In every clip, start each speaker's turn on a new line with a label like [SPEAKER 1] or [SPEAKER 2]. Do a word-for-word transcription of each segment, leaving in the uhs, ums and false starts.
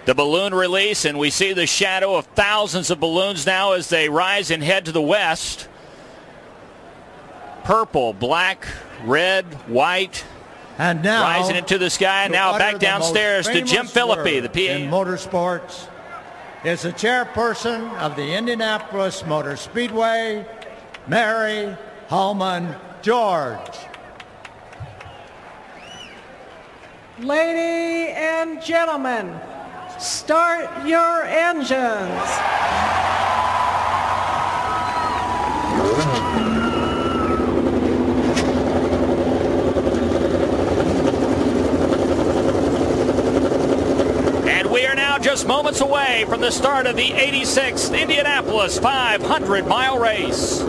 [SPEAKER 1] The balloon release, and we see the shadow of thousands of balloons now as they rise and head to the west. Purple, black, red, white,
[SPEAKER 2] and now
[SPEAKER 1] rising into the sky. Now back downstairs to Jim Philippi, the P A.
[SPEAKER 2] In motorsports is the chairperson of the Indianapolis Motor Speedway, Mary Hallman George.
[SPEAKER 3] Ladies and gentlemen, start your engines.
[SPEAKER 1] And we are now just moments away from the start of the eighty-sixth Indianapolis five hundred mile race.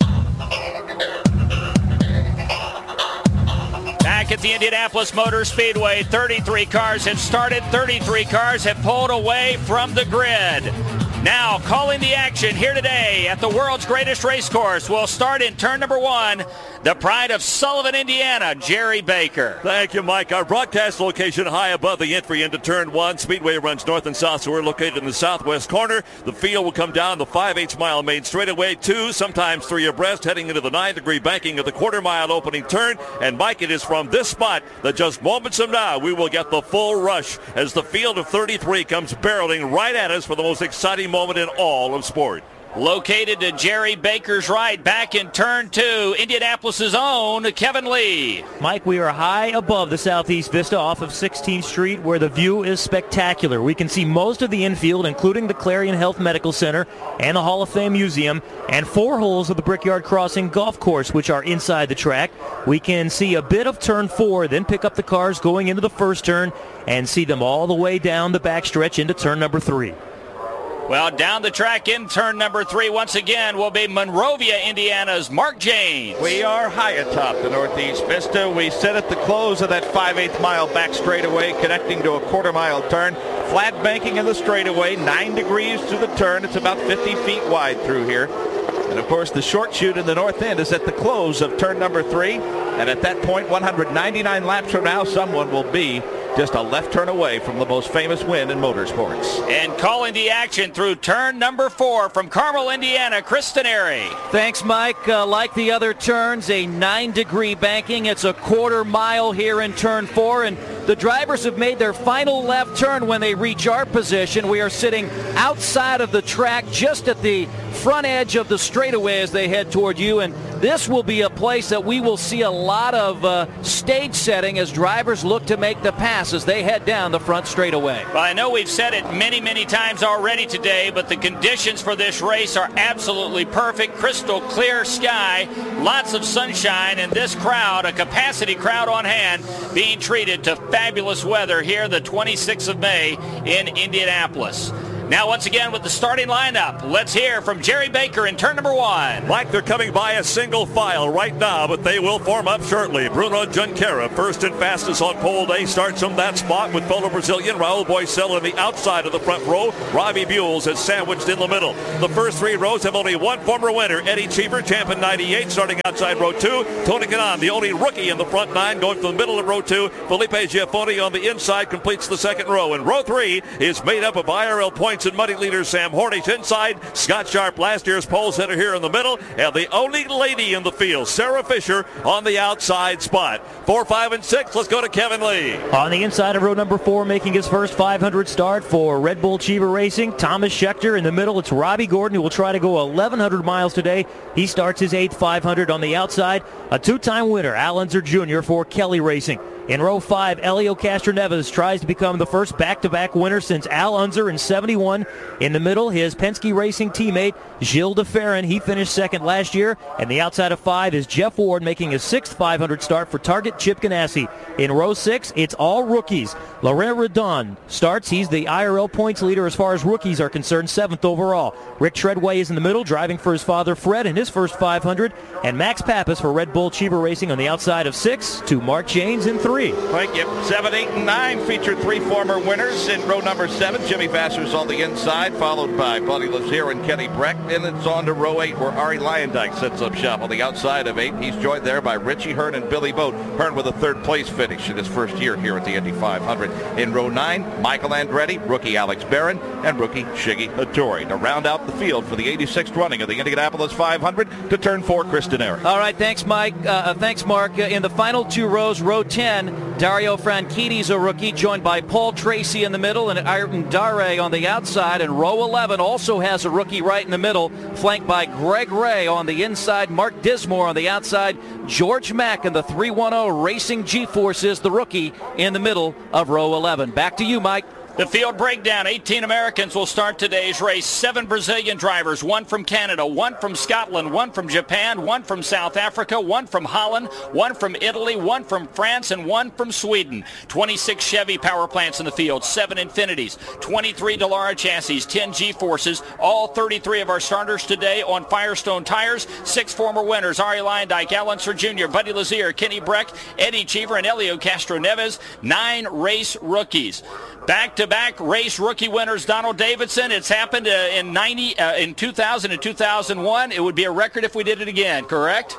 [SPEAKER 1] Back at the Indianapolis Motor Speedway, thirty-three cars have started, thirty-three cars have pulled away from the grid. Now, calling the action here today at the world's greatest race course. We'll start in turn number one, the pride of Sullivan, Indiana, Jerry Baker.
[SPEAKER 4] Thank you, Mike. Our broadcast location high above the entry into turn one. Speedway runs north and south, so we're located in the southwest corner. The field will come down the five eighths mile main straightaway, two, sometimes three abreast, heading into the nine-degree banking of the quarter-mile opening turn. And, Mike, it is from this spot that just moments from now we will get the full rush as the field of thirty-three comes barreling right at us for the most exciting moment in all of sport.
[SPEAKER 1] Located to Jerry Baker's right, back in turn two, Indianapolis's own Kevin Lee.
[SPEAKER 5] Mike, we are high above the southeast vista off of sixteenth street where the view is spectacular. We can see most of the infield, including the Clarion Health Medical Center and the Hall of Fame Museum, and four holes of the Brickyard Crossing Golf Course, which are inside the track. We can see a bit of turn four, then pick up the cars going into the first turn and see them all the way down the backstretch into turn number three.
[SPEAKER 1] Well, down the track in turn number three once again will be Monrovia, Indiana's Mark James.
[SPEAKER 6] We are high atop the northeast vista. We sit at the close of that five eighths mile back straightaway, connecting to a quarter mile turn. Flat banking in the straightaway, nine degrees to the turn. It's about fifty feet wide through here. And of course, the short chute in the north end is at the close of turn number three. And at that point, one hundred ninety-nine laps from now, someone will be just a left turn away from the most famous win in motorsports.
[SPEAKER 1] And calling the action through turn number four from Carmel, Indiana, Chris Staneri.
[SPEAKER 5] Thanks, Mike. Uh, like the other turns, a nine-degree banking. It's a quarter mile here in turn four, and the drivers have made their final left turn when they reach our position. We are sitting outside of the track, just at the front edge of the straightaway as they head toward you, and this will be a place that we will see a lot of uh, stage setting as drivers look to make the pass as they head down the front straightaway.
[SPEAKER 1] Well, I know we've said it many, many times already today, but the conditions for this race are absolutely perfect. Crystal clear sky, lots of sunshine, and this crowd, a capacity crowd on hand, being treated to fabulous weather here the twenty-sixth of May in Indianapolis. Now, once again, with the starting lineup, let's hear from Jerry Baker in turn number one.
[SPEAKER 4] Mike, they're coming by a single file right now, but they will form up shortly. Bruno Junqueira, first and fastest on pole day, starts from that spot with fellow Brazilian Raul Boisel on the outside of the front row. Robbie Buell is sandwiched in the middle. The first three rows have only one former winner, Eddie Cheever, champ in ninety-eight, starting outside row two. Tony Kanaan, the only rookie in the front nine, going from the middle of row two. Felipe Giafoni on the inside completes the second row. And row three is made up of I R L points and muddy leader Sam Hornish inside. Scott Sharp, last year's pole sitter, here in the middle. And the only lady in the field, Sarah Fisher, on the outside spot. Four, five, and six. Let's go to Kevin Lee.
[SPEAKER 5] On the inside of row number four, making his first five hundred start for Red Bull Cheever Racing, Thomas Schechter. In the middle, it's Robbie Gordon, who will try to go eleven hundred miles today. He starts his eighth five hundred. On the outside, a two-time winner, Al Unser Junior for Kelly Racing. In row five, Elio Castroneves tries to become the first back-to-back winner since Al Unser in seventy-one. In the middle, his Penske Racing teammate, Gilles de Ferran. He finished second last year. And the outside of five is Jeff Ward making his sixth five hundred start for Target Chip Ganassi. In row six, it's all rookies. Laurent Redon starts. He's the I R L points leader as far as rookies are concerned, seventh overall. Rick Treadway is in the middle, driving for his father Fred in his first five hundred. And Max Pappas for Red Bull Cheever Racing on the outside of six to Mark James in three. three.
[SPEAKER 6] Thank you. Seven, eight, and nine featured three former winners in row number seven. Jimmy Vasser's on the inside, followed by Buddy Lazier and Kenny Breck. Then it's on to row eight, where Ari Lyondike sets up shop on the outside of eight. He's joined there by Richie Hearn and Billy Boat. Hearn with a third place finish in his first year here at the Indy five hundred. In row nine, Michael Andretti, rookie Alex Barron, and rookie Shiggy Hattori to round out the field for the eighty-sixth running of the Indianapolis five hundred to turn four, Chris Denari.
[SPEAKER 7] All right, thanks, Mike. Uh, thanks, Mark. Uh, in the final two rows, row ten, Dario Franchitti's a rookie, joined by Paul Tracy in the middle and Ayrton Dare on the outside. And row eleven also has a rookie right in the middle, flanked by Greg Ray on the inside, Mark Dismore on the outside, George Mack and the three ten Racing G-Forces, the rookie, in the middle of row eleven. Back to you, Mike.
[SPEAKER 1] The field breakdown. eighteen Americans will start today's race. Seven Brazilian drivers, one from Canada, one from Scotland, one from Japan, one from South Africa, one from Holland, one from Italy, one from France, and one from Sweden. twenty-six Chevy power plants in the field, seven Infinities, twenty-three Dallara chassis, ten G-Forces. All thirty-three of our starters today on Firestone tires. Six former winners, Ari Lyondike, Alan Sir Junior, Buddy Lazier, Kenny Breck, Eddie Cheever, and Elio Castro Neves. Nine race rookies. Back-to-back race rookie winners, Donald Davidson. It's happened uh, in ninety, uh, in two thousand and two thousand one. It would be a record if we did it again, correct?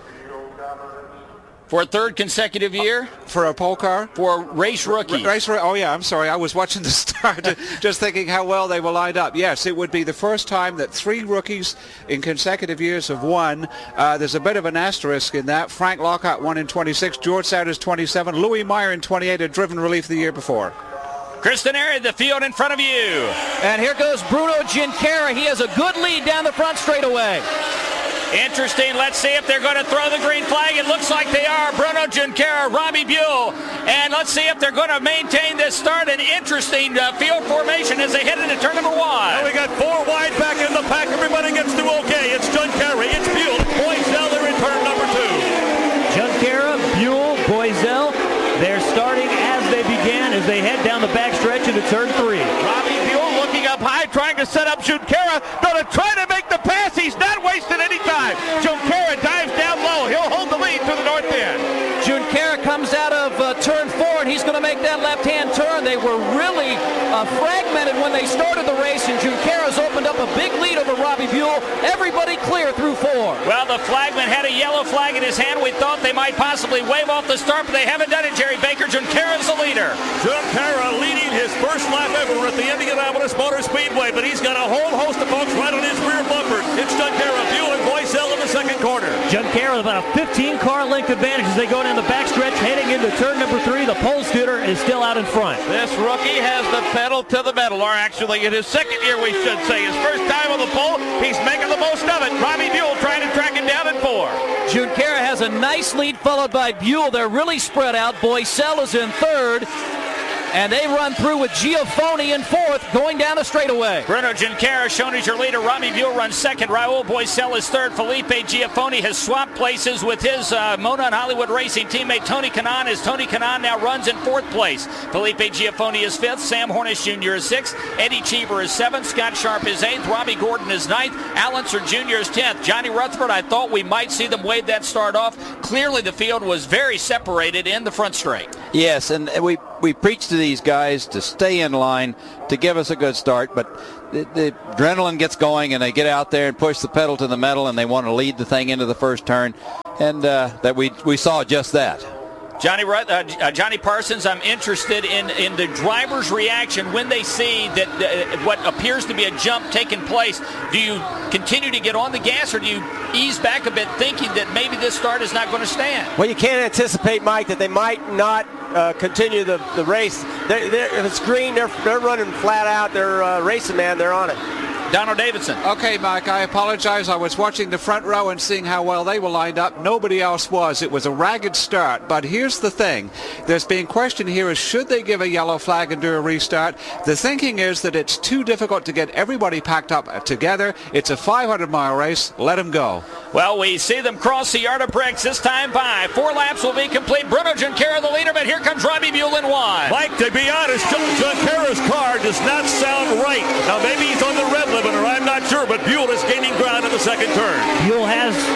[SPEAKER 1] For a third consecutive year?
[SPEAKER 8] For a pole car?
[SPEAKER 1] For a race rookie.
[SPEAKER 8] R- race, oh, yeah, I'm sorry. I was watching the start, just thinking how well they were lined up. Yes, it would be the first time that three rookies in consecutive years have won. Uh, there's a bit of an asterisk in that. Frank Lockhart won in twenty-six, George Souders twenty-seven, Louis Meyer in twenty-eight had driven relief the year before.
[SPEAKER 1] Chris Denari, the field in front of you.
[SPEAKER 7] And here goes Bruno Giancara. He has a good lead down the front straightaway.
[SPEAKER 1] Interesting. Let's see if they're going to throw the green flag. It looks like they are. Bruno Giancara, Robbie Buell. And let's see if they're going to maintain this start. An interesting uh, field formation as they head into turn number one.
[SPEAKER 4] Now we got four wide back in the pack. Everybody gets to okay. It's Giancara, it's Buell, Boisel, they're in turn number two.
[SPEAKER 5] Giancara, Buell, Boisel, they're starting as they began as they head down the backstretch into turn three.
[SPEAKER 6] Robbie Buell looking up high, trying to set up Giancara. Going to try to make the pass. He's not wasting any time. Giancara dives down low. He'll hold the lead through the north end.
[SPEAKER 7] Giancara comes out of uh, turn four, and he's going to make that left-hand turn. They were really uh, fragmented when they started the race, and Giancara's opened up a big lead over Robbie Buell. Everybody clear through four.
[SPEAKER 1] Well, the flagman had a yellow flag in his hand. We thought they might possibly wave off the start, but they haven't done it, Jerry Baker. Giancara's the leader.
[SPEAKER 4] Giancara leading his first lap ever at the Indianapolis Motor Speedway, but he's got a whole host of folks right on his rear bumper. It's Giancara, Buell, and Boisel in the second corner.
[SPEAKER 5] Giancara with about a fifteen car length advantage as they go down the backstretch heading into turn number three. The pole scooter is still out in front.
[SPEAKER 6] This rookie has the pedal to the metal, or actually in his second year, we should say. His first time on the pole, he's making the most of it. Robbie Buell trying to track him down in four.
[SPEAKER 7] Giancara has a nice lead, followed by Buell. They're really spread out. Boisel is in third. And they run through with Giafoni in fourth, going down the straightaway.
[SPEAKER 1] Bruno Giancara shown as your leader. Robbie Buell runs second. Raul Boisel is third. Felipe Giafoni has swapped places with his uh, Mona and Hollywood Racing teammate Tony Kanaan, as Tony Kanaan now runs in fourth place. Felipe Giafoni is fifth. Sam Hornish Junior is sixth. Eddie Cheever is seventh. Scott Sharp is eighth. Robbie Gordon is ninth. Alan Sir Junior is tenth. Johnny Rutherford, I thought we might see them wave that start off. Clearly the field was very separated in the front straight.
[SPEAKER 9] Yes, and we we preach to these guys to stay in line, to give us a good start, but the, the adrenaline gets going and they get out there and push the pedal to the metal and they want to lead the thing into the first turn, and uh, that we we saw just that.
[SPEAKER 1] Johnny uh, Johnny Parsons, I'm interested in, in the driver's reaction when they see that uh, what appears to be a jump taking place. Do you continue to get on the gas, or do you ease back a bit thinking that maybe this start is not going to stand?
[SPEAKER 10] Well, you can't anticipate, Mike, that they might not uh, continue the, the race. They're, they're, if it's green, they're, they're running flat out. They're uh, racing, man. They're on it.
[SPEAKER 1] Donald Davidson.
[SPEAKER 8] Okay, Mike, I apologize. I was watching the front row and seeing how well they were lined up. Nobody else was. It was a ragged start. But here's the thing. There's being questioned here is should they give a yellow flag and do a restart? The thinking is that it's too difficult to get everybody packed up together. It's a five hundred mile race. Let them go.
[SPEAKER 1] Well, we see them cross the yard of bricks this time by. Four laps will be complete. Bruno Giancara the leader, but here comes Robbie Buell in one.
[SPEAKER 4] Mike, to be honest, Giancara's car does not sound right. Now, maybe he's on the red limiter, I'm not sure, but Buell is gaining ground in the second turn.
[SPEAKER 5] Buell has cut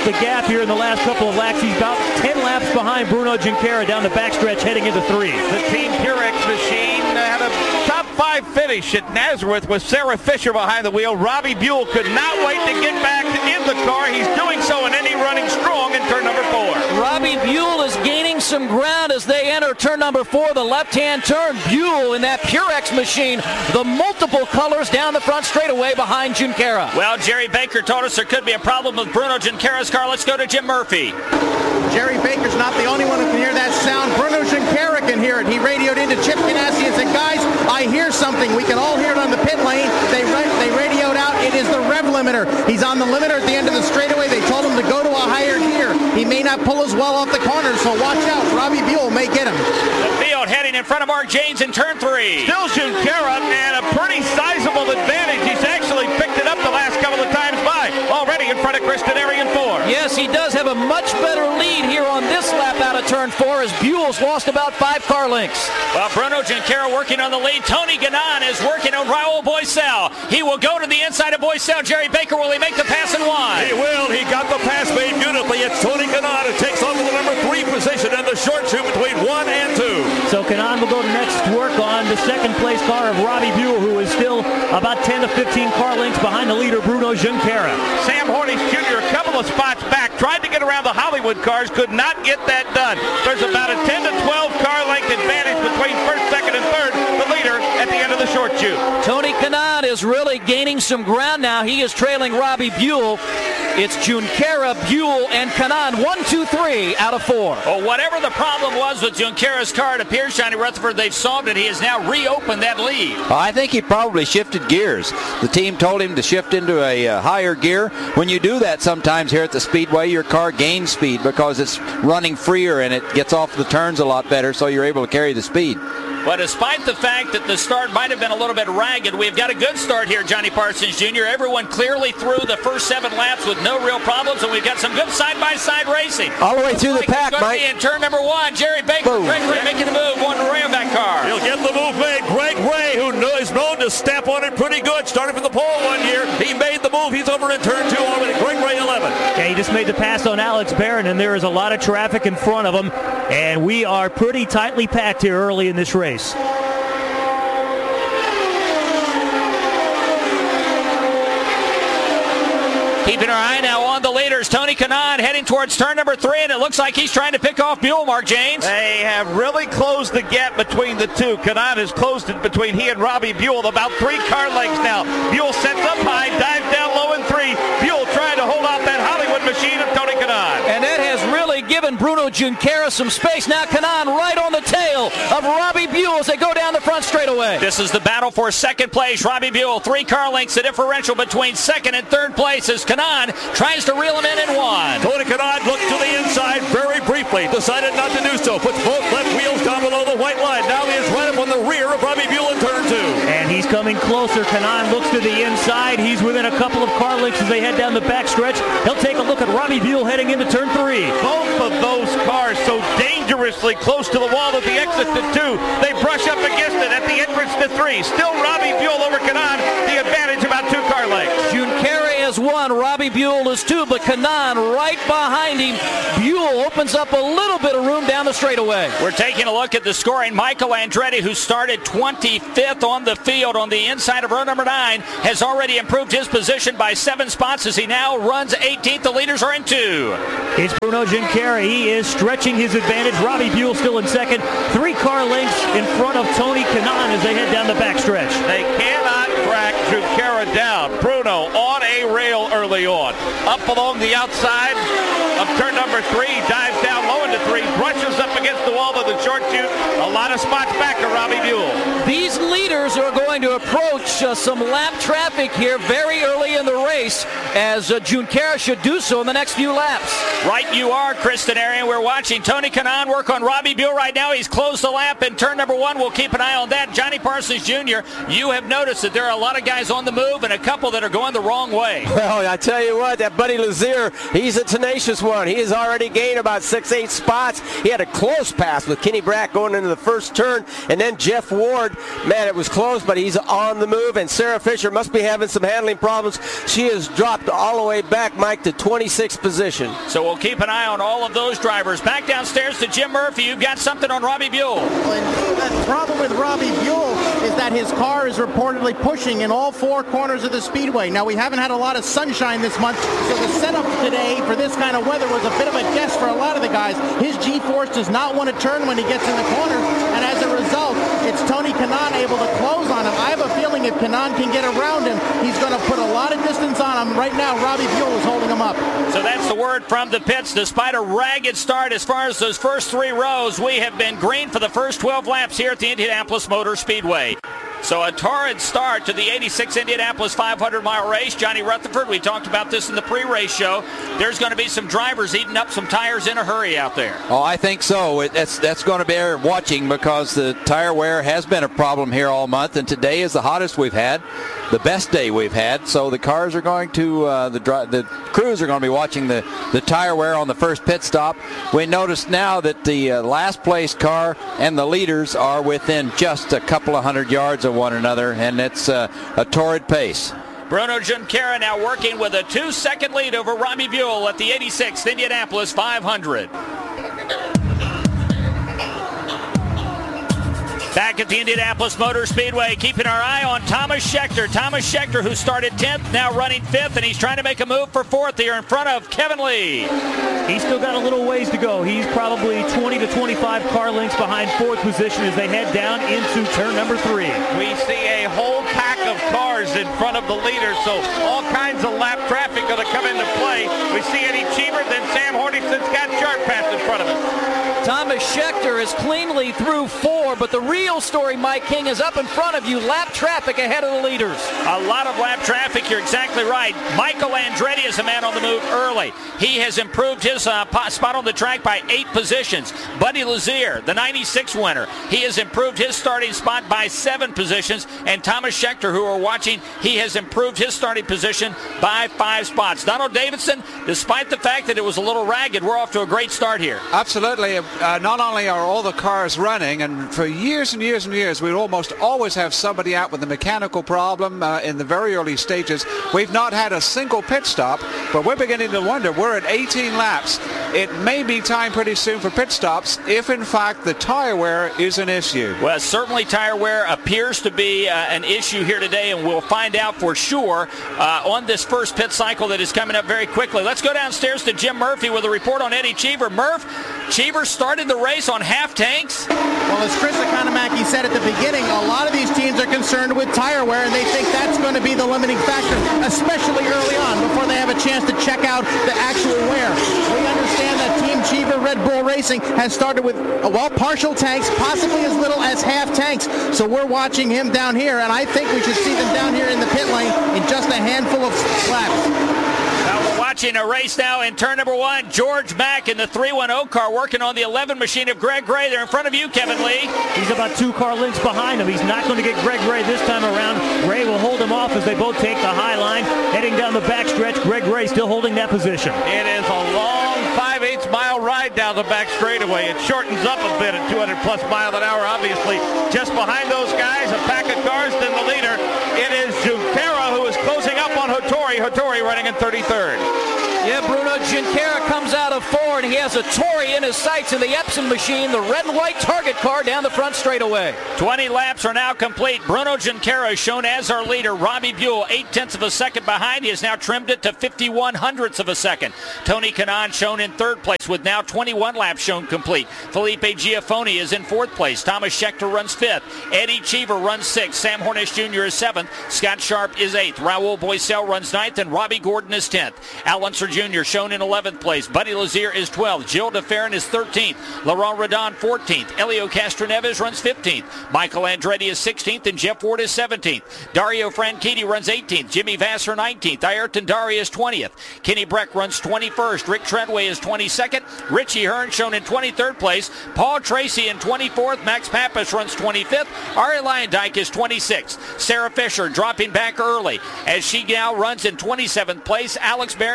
[SPEAKER 5] the gap here in the last couple of laps. He's about ten laps behind Bruno Junqueira down the backstretch heading into three.
[SPEAKER 6] The Team Purex machine had a top five finish at Nazareth with Sarah Fisher behind the wheel. Robbie Buell could not wait to get back in the car. He's doing so in Indy running strong in turn number four.
[SPEAKER 7] Robbie Buell is gaining some ground as they enter turn number four, the left-hand turn. Buell in that Purex machine, the multiple colors down the front straightaway behind Junqueira.
[SPEAKER 1] Well, Jerry Baker told us there could be a problem with Bruno Junqueira's car. Let's go to Jim Murphy.
[SPEAKER 11] Jerry Baker's not the only one who can hear that sound. Bruno Junqueira can hear it. He radioed into Chip Ganassi and said, guys, I hear something. We can all hear it on the pit lane. They they radioed out. It is the rev limiter. He's on the limiter at the end of the straightaway. They told him to go to a higher gear. He may not pull as well off the corners, so watch out. Robbie Buell may get him.
[SPEAKER 1] The field heading in front of Mark James in turn three.
[SPEAKER 6] Still Junqueira, and a pretty sizable advantage. He's actually picked it up the last couple of times by. Already in front of Kristen Airy in four.
[SPEAKER 7] Yes, he does have a much better lead here on this lap out of turn four as Buell's lost about five car lengths.
[SPEAKER 1] Well, Bruno Junqueira working on the lead. Tony Ganon is working on Raul Boisel. He will go to the inside of Boisel. Jerry Baker, will he make the pass and one?
[SPEAKER 4] He will. He got the pass made beautifully. It's Tony Ganon who takes over the number three position in the short shoot between one and two.
[SPEAKER 5] So Kanan will go to next work on the second place car of Robbie Buell, who is still about ten to fifteen car lengths behind the leader, Bruno Junqueira.
[SPEAKER 6] Sam Hornish Junior a couple of spots back, tried to get around the Hollywood cars, could not get that done. There's about a ten to twelve car length advantage between first, second, and third, the leader at the end of the short shoot.
[SPEAKER 7] Tony Kanaan is really gaining some ground now. He is trailing Robbie Buell. It's Junqueira, Buell, and Kanaan. One, two, three out of four.
[SPEAKER 1] Well, whatever the problem was with Junqueira's car, it appears, Johnny Rutherford, they've solved it. He has now reopened that lead.
[SPEAKER 9] Well, I think he probably shifted gears. The team told him to shift into a uh, higher gear. When you do that sometimes here at the Speedway, your car gains speed because it's running freer and it gets off the turns a lot better, so you're able to carry the speed.
[SPEAKER 1] But despite the fact that the start might have been a little bit ragged, we've got a good start here, Johnny Parsons Junior Everyone clearly through the first seven laps with no real problems, and we've got some good side-by-side racing.
[SPEAKER 10] All the way through the pack, Mike.
[SPEAKER 1] In turn number one, Jerry Baker, Greg Ray making the move, one Rayovac car.
[SPEAKER 4] He'll get the move made. Greg Ray, who is known to step on it pretty good, started from the pole one year. He made the move. He's over in turn two already. Greg Ray eleven.
[SPEAKER 5] Yeah, he just made the pass on Alex Barron, and there is a lot of traffic in front of him, and we are pretty tightly packed here early in this race.
[SPEAKER 1] Keeping our eye now on the leaders. Tony Kanaan heading towards turn number three, and it looks like he's trying to pick off Buell, Mark James.
[SPEAKER 6] They have really closed the gap between the two. Kanaan has closed it between he and Robbie Buell, about three car lengths now. Buell sets up high, dives down low in three. Buell trying to hold off that Hollywood machine of Tony Kanaan.
[SPEAKER 7] And that has really given Bruno Junqueira some space. Now Kanaan right on the tail of Robbie Buell as they go down the front straightaway.
[SPEAKER 1] This is the battle for second place. Robbie Buell, three car lengths, the differential between second and third place as Kanaan tries to reel him in in one.
[SPEAKER 4] Tony Kanaan looked to the inside very briefly, decided not to do so, puts both left wheels down below the white line. Now he is right up on the rear of Robbie Buell in turn two.
[SPEAKER 5] And he's coming closer. Kanaan looks to the inside. He's within a couple of car lengths as they head down the backstretch. He'll take a look at Robbie Buell heading into turn three.
[SPEAKER 6] Both of those cars so dangerously close to the wall at the exit to two. They brush up against it at the entrance to three. Still Robbie Buell over Kanaan, the advantage about two car lengths.
[SPEAKER 7] Junqueira is one, Robbie Buell is two, but Kanaan right behind him. Buell opens up a little bit of room down the straightaway.
[SPEAKER 1] We're taking a look at the scoring. Michael Andretti, who started twenty-fifth on the field on the inside of row number nine, has already improved his position by seven spots as he now runs eighteenth. The leaders are in two.
[SPEAKER 5] It's Bruno Junqueira. He is stretching his advantage. Robbie Buell still in second. Three car lengths in front of Tony Kanaan as they head down the backstretch.
[SPEAKER 6] They cannot track Junqueira down. Bruno on a rail early on. Up along the outside of turn number three, dives down low into three, brushes up against the wall of the short chute. A lot of spots back to Robbie Buell.
[SPEAKER 7] These leaders are going to approach uh, some lap traffic here very early in the race, as uh, Junqueira should do so in the next few laps.
[SPEAKER 1] Right you are, Kristen Arian. We're watching Tony Kanaan work on Robbie Buell right now. He's closed the lap in turn number one. We'll keep an eye on that. Johnny Parsons Junior, you have noticed that there are a lot of guys on the move and a couple that are going the wrong way.
[SPEAKER 10] Well, I tell you what, that Buddy Lazier, he's a tenacious one. He has already gained about six, eight spots. He had a close pass with Kenny Brack going into the first turn, and then Jeff Ward, man, it was close, but he he's on the move, and Sarah Fisher must be having some handling problems. She has dropped all the way back, Mike, to twenty-sixth position.
[SPEAKER 1] So we'll keep an eye on all of those drivers. Back downstairs to Jim Murphy. You've got something on Robbie Buell.
[SPEAKER 11] Well, the problem with Robbie Buell is that his car is reportedly pushing in all four corners of the speedway. Now, we haven't had a lot of sunshine this month, so the setup today for this kind of weather was a bit of a guess for a lot of the guys. His G-force does not want to turn when he gets in the corner, and as a result, it's Tony Kanaan able to close on him. I have a feeling if Kanaan can get around him, he's going to put a lot of distance on him. Right now, Robbie Buell is holding him up.
[SPEAKER 1] So that's the word from the pits. Despite a ragged start as far as those first three rows, we have been green for the first twelve laps here at the Indianapolis Motor Speedway. So a torrid start to the eighty-six Indianapolis five hundred mile race. Johnny Rutherford, we talked about this in the pre-race show. There's going to be some drivers eating up some tires in a hurry out there.
[SPEAKER 9] Oh, I think so. It, that's that's going to bear watching because the tire wear has been a problem here all month, and today is the hottest we've had, the best day we've had. So the cars are going to, uh, the the crews are going to be watching the, the tire wear on the first pit stop. We notice now that the uh, last place car and the leaders are within just a couple of hundred yards of one another, and it's uh, a torrid pace.
[SPEAKER 1] Bruno Junqueira now working with a two-second lead over Robbie Buell at the eighty-sixth Indianapolis five hundred. Back at the Indianapolis Motor Speedway, keeping our eye on Thomas Scheckter. Thomas Scheckter, who started tenth, now running fifth, and he's trying to make a move for fourth here in front of Kevin Lee.
[SPEAKER 5] He's still got a little ways to go. He's probably twenty to twenty-five car lengths behind fourth position as they head down into turn number three.
[SPEAKER 6] We see a whole pack of cars in front of the leader, so all kinds of lap traffic going to come into play. We see Eddie Cheever, then Sam Hornick, then Scott Sharp in front of us.
[SPEAKER 7] Thomas Scheckter is cleanly through four, but the real story, Mike King, is up in front of you. Lap traffic ahead of the leaders.
[SPEAKER 1] A lot of lap traffic. You're exactly right. Michael Andretti is a man on the move early. He has improved his uh, spot on the track by eight positions. Buddy Lazier, the ninety-six winner, he has improved his starting spot by seven positions. And Thomas Scheckter, who are watching, he has improved his starting position by five spots. Donald Davidson, despite the fact that it was a little ragged, we're off to a great start here.
[SPEAKER 8] Absolutely. Uh, not only are all the cars running, and for years and years and years, we almost always have somebody out with a mechanical problem uh, in the very early stages. We've not had a single pit stop, but we're beginning to wonder. We're at eighteen laps. It may be time pretty soon for pit stops if, in fact, the tire wear is an issue.
[SPEAKER 1] Well, certainly tire wear appears to be uh, an issue here today, and we'll find out for sure uh, on this first pit cycle that is coming up very quickly. Let's go downstairs to Jim Murphy with a report on Eddie Cheever. Murph, Cheever started the race on half tanks.
[SPEAKER 11] Well, as Chris Economaki said at the beginning, a lot of these teams are concerned with tire wear, and they think that's going to be the limiting factor, especially early on, before they have a chance to check out the actual wear. We understand that Team Cheever Red Bull Racing has started with, well, partial tanks, possibly as little as half tanks. So we're watching him down here, and I think we should see them down here in the pit lane in just a handful of laps.
[SPEAKER 1] Watching a race now in turn number one. George Mack in the three ten car working on the eleven machine of Greg Gray. They're in front of you, Kevin Lee.
[SPEAKER 5] He's about two car lengths behind him. He's not going to get Greg Gray this time around. Gray will hold him off as they both take the high line. Heading down the backstretch, Greg Gray still holding that position.
[SPEAKER 6] It is a long five eighths mile ride down the back straightaway. It shortens up a bit at two hundred plus mile an hour, obviously. Just behind those guys, a pack of cars, then the leader. It is Junqueira who is closing up on Hattori. Hattori running in thirty-third.
[SPEAKER 7] Yeah, Bruno Junqueira comes out of four, and he has a Tory in his sights in the Epson machine, the red and white target car down the front straightaway.
[SPEAKER 1] twenty laps are now complete. Bruno Junqueira is shown as our leader. Robbie Buell, eight tenths of a second behind. He has now trimmed it to fifty-one hundredths of a second. Tony Kanaan shown in third place with now twenty-one laps shown complete. Felipe Giafoni is in fourth place. Thomas Scheckter runs fifth. Eddie Cheever runs sixth. Sam Hornish Junior is seventh. Scott Sharp is eighth. Raul Boisel runs ninth, and Robbie Gordon is tenth. Al Unser Junior shown in eleventh place. Buddy Lazier is twelfth. Gilles de Ferran is thirteenth. Laurent Redon fourteenth. Elio Castroneves runs fifteenth. Michael Andretti is sixteenth, and Jeff Ward is seventeenth. Dario Franchitti runs eighteenth. Jimmy Vasser nineteenth. Ayrton Dari is twentieth. Kenny Breck runs twenty-first. Rick Treadway is twenty-second. Richie Hearn shown in twenty-third place. Paul Tracy in twenty-fourth. Max Pappas runs twenty-fifth. Ari Leyendyke is twenty-sixth. Sarah Fisher dropping back early as she now runs in twenty-seventh place. Alex Barron is twenty-eighth.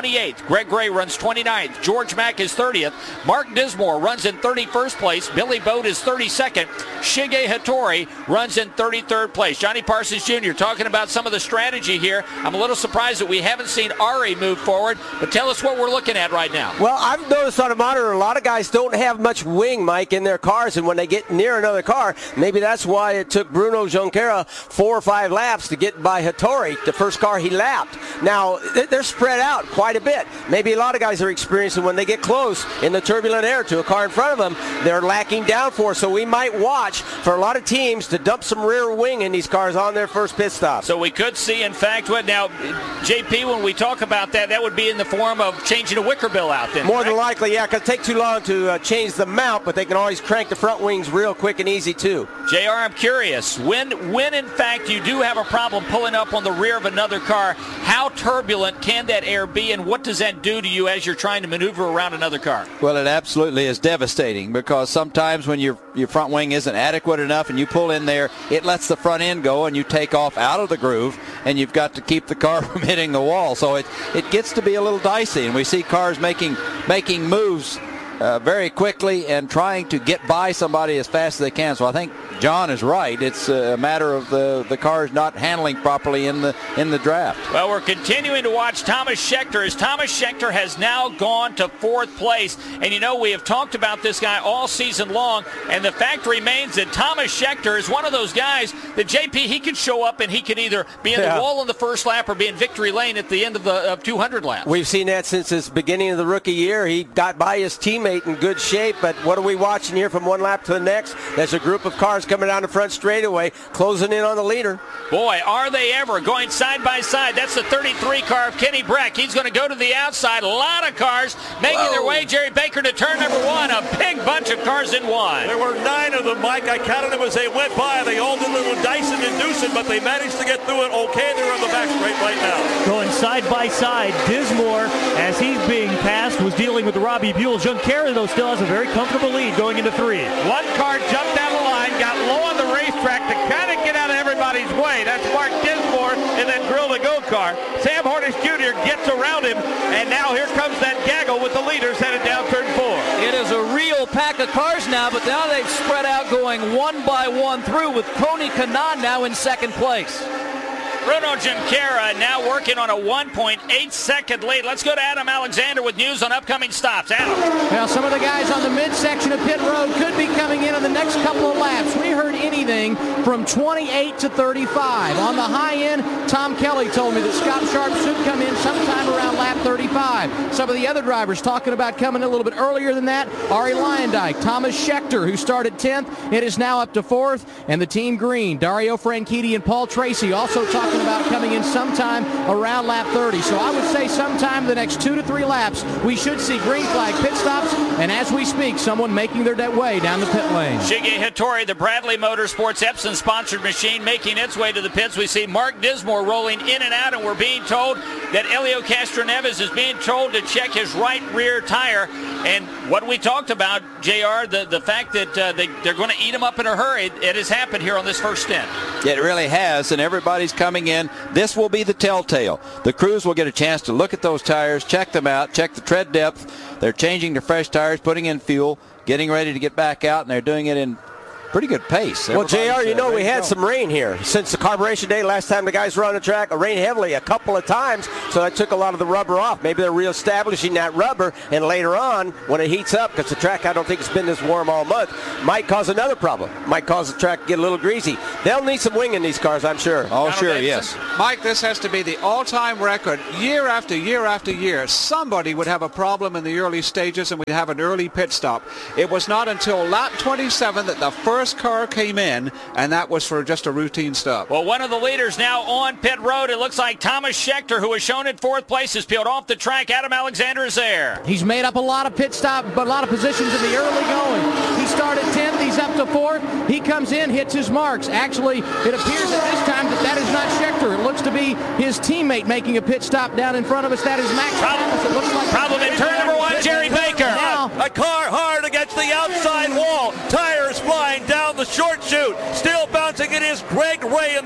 [SPEAKER 1] twenty-eighth. Greg Gray runs twenty-ninth. George Mack is thirtieth. Mark Dismore runs in thirty-first place. Billy Boat is thirty-second. Shige Hattori runs in thirty-third place. Johnny Parsons Junior talking about some of the strategy here. I'm a little surprised that we haven't seen Ari move forward, but tell us what we're looking at right now.
[SPEAKER 10] Well, I've noticed on the monitor a lot of guys don't have much wing, Mike, in their cars, and when they get near another car, maybe that's why it took Bruno Junqueira four or five laps to get by Hattori, the first car he lapped. Now, they're spread out quite a bit. Maybe a lot of guys are experiencing when they get close in the turbulent air to a car in front of them, they're lacking downforce, so we might watch for a lot of teams to dump some rear wing in these cars on their first pit stop.
[SPEAKER 1] So we could see, in fact, what now, J P, when we talk about that, that would be in the form of changing a wicker bill out then.
[SPEAKER 10] More
[SPEAKER 1] right?
[SPEAKER 10] than likely, yeah, because it take too long to uh, change the mount, but they can always crank the front wings real quick and easy too.
[SPEAKER 1] J R, I'm curious, when, when in fact you do have a problem pulling up on the rear of another car, how turbulent can that air be, and what does that do to you as you're trying to maneuver around another car?
[SPEAKER 9] Well, it absolutely is devastating, because sometimes when your your front wing isn't adequate enough and you pull in there, it lets the front end go and you take off out of the groove, and you've got to keep the car from hitting the wall. So it, it gets to be a little dicey, and we see cars making making moves uh, very quickly and trying to get by somebody as fast as they can. So I think John is right. It's a matter of the, the cars not handling properly in the in the draft.
[SPEAKER 1] Well, we're continuing to watch Thomas Scheckter as Thomas Scheckter has now gone to fourth place. And you know, we have talked about this guy all season long, and the fact remains that Thomas Scheckter is one of those guys that, J P, he can show up and he can either be in yeah. the wall in the first lap or be in victory lane at the end of the of two hundred laps.
[SPEAKER 10] We've seen that since the beginning of the rookie year. He got by his teammate in good shape, but what are we watching here from one lap to the next? There's a group of cars coming down the front straightaway, closing in on the leader.
[SPEAKER 1] Boy, are they ever going side by side. That's the thirty-three car of Kenny Breck. He's going to go to the outside. A lot of cars making Whoa. their way, Jerry Baker, to turn number one. A big bunch of cars in one.
[SPEAKER 4] There were nine of them, Mike. I counted them as they went by. They all did a little dicing and deucing, but they managed to get through it okay. They're on the back straight right now.
[SPEAKER 5] Going side by side. Dismore, as he's being passed, was dealing with Robbie Buell. Junqueira, though, still has a very comfortable lead going into three.
[SPEAKER 6] One car jumped down the line, got low on the racetrack to kind of get out of everybody's way. That's Mark Dismore in that Grill to Go car. Sam Hornish Junior gets around him, and now here comes that gaggle with the leaders headed down turn four.
[SPEAKER 7] It is a real pack of cars now, but now they've spread out going one by one through, with Tony Kanaan now in second place.
[SPEAKER 1] Bruno Junqueira now working on a one point eight second lead. Let's go to Adam Alexander with news on upcoming stops. Adam.
[SPEAKER 12] Well, some of the guys on the midsection of pit road could be coming in on the next couple of laps. We heard anything from twenty-eight to thirty-five. On the high end, Tom Kelly told me that Scott Sharp should come in sometime around lap thirty-five. Some of the other drivers talking about coming a little bit earlier than that. Ari Lyondike, Thomas Scheckter, who started tenth, it is now up to fourth. And the Team Green, Dario Franchitti and Paul Tracy, also talking about coming in sometime around lap thirty. So I would say sometime the next two to three laps, we should see green flag pit stops, and as we speak, someone making their way down the pit lane.
[SPEAKER 1] Shige Hattori, the Bradley Motorsports Epson-sponsored machine, making its way to the pits. We see Mark Dismore rolling in and out, and we're being told that Helio Castroneves is being told to check his right rear tire. And what we talked about, J R, the, the fact that uh, they, they're going to eat him up in a hurry, it, it has happened here on this first stint.
[SPEAKER 9] It really has, and everybody's coming in. This will be the telltale. The crews will get a chance to look at those tires, check them out, check the tread depth. They're changing to fresh tires, putting in fuel, getting ready to get back out, and they're doing it in pretty good pace.
[SPEAKER 10] Well, J R, you
[SPEAKER 9] uh,
[SPEAKER 10] know, we had some rain here since the carburation day. Last time the guys were on the track, it rained heavily a couple of times, so that took a lot of the rubber off. Maybe they're reestablishing that rubber, and later on, when it heats up, because the track, I don't think it's been this warm all month, might cause another problem. Might cause the track to get a little greasy. They'll need some wing in these cars, I'm sure.
[SPEAKER 9] Oh, sure, yes.
[SPEAKER 8] Mike, this has to be the all-time record. Year after year after year, somebody would have a problem in the early stages, and we'd have an early pit stop. It was not until lap twenty-seven that the first First car came in, and that was for just a routine stop.
[SPEAKER 1] Well, one of the leaders now on pit road. It looks like Thomas Scheckter, who was shown in fourth place, is peeled off the track. Adam Alexander is there.
[SPEAKER 12] He's made up a lot of pit stop, but a lot of positions in the early going. He started tenth. He's up to fourth. He comes in, hits his marks. Actually, it appears at this time that that is not Scheckter. It looks to be his teammate making a pit stop down in front of us. That is Max.
[SPEAKER 1] Problem,
[SPEAKER 12] it looks like
[SPEAKER 1] problem in turn number one, Jerry Baker.
[SPEAKER 4] Now, a car hard against the outside wall. Tires flying down the short chute. Still bouncing it is Greg Ray in the eleven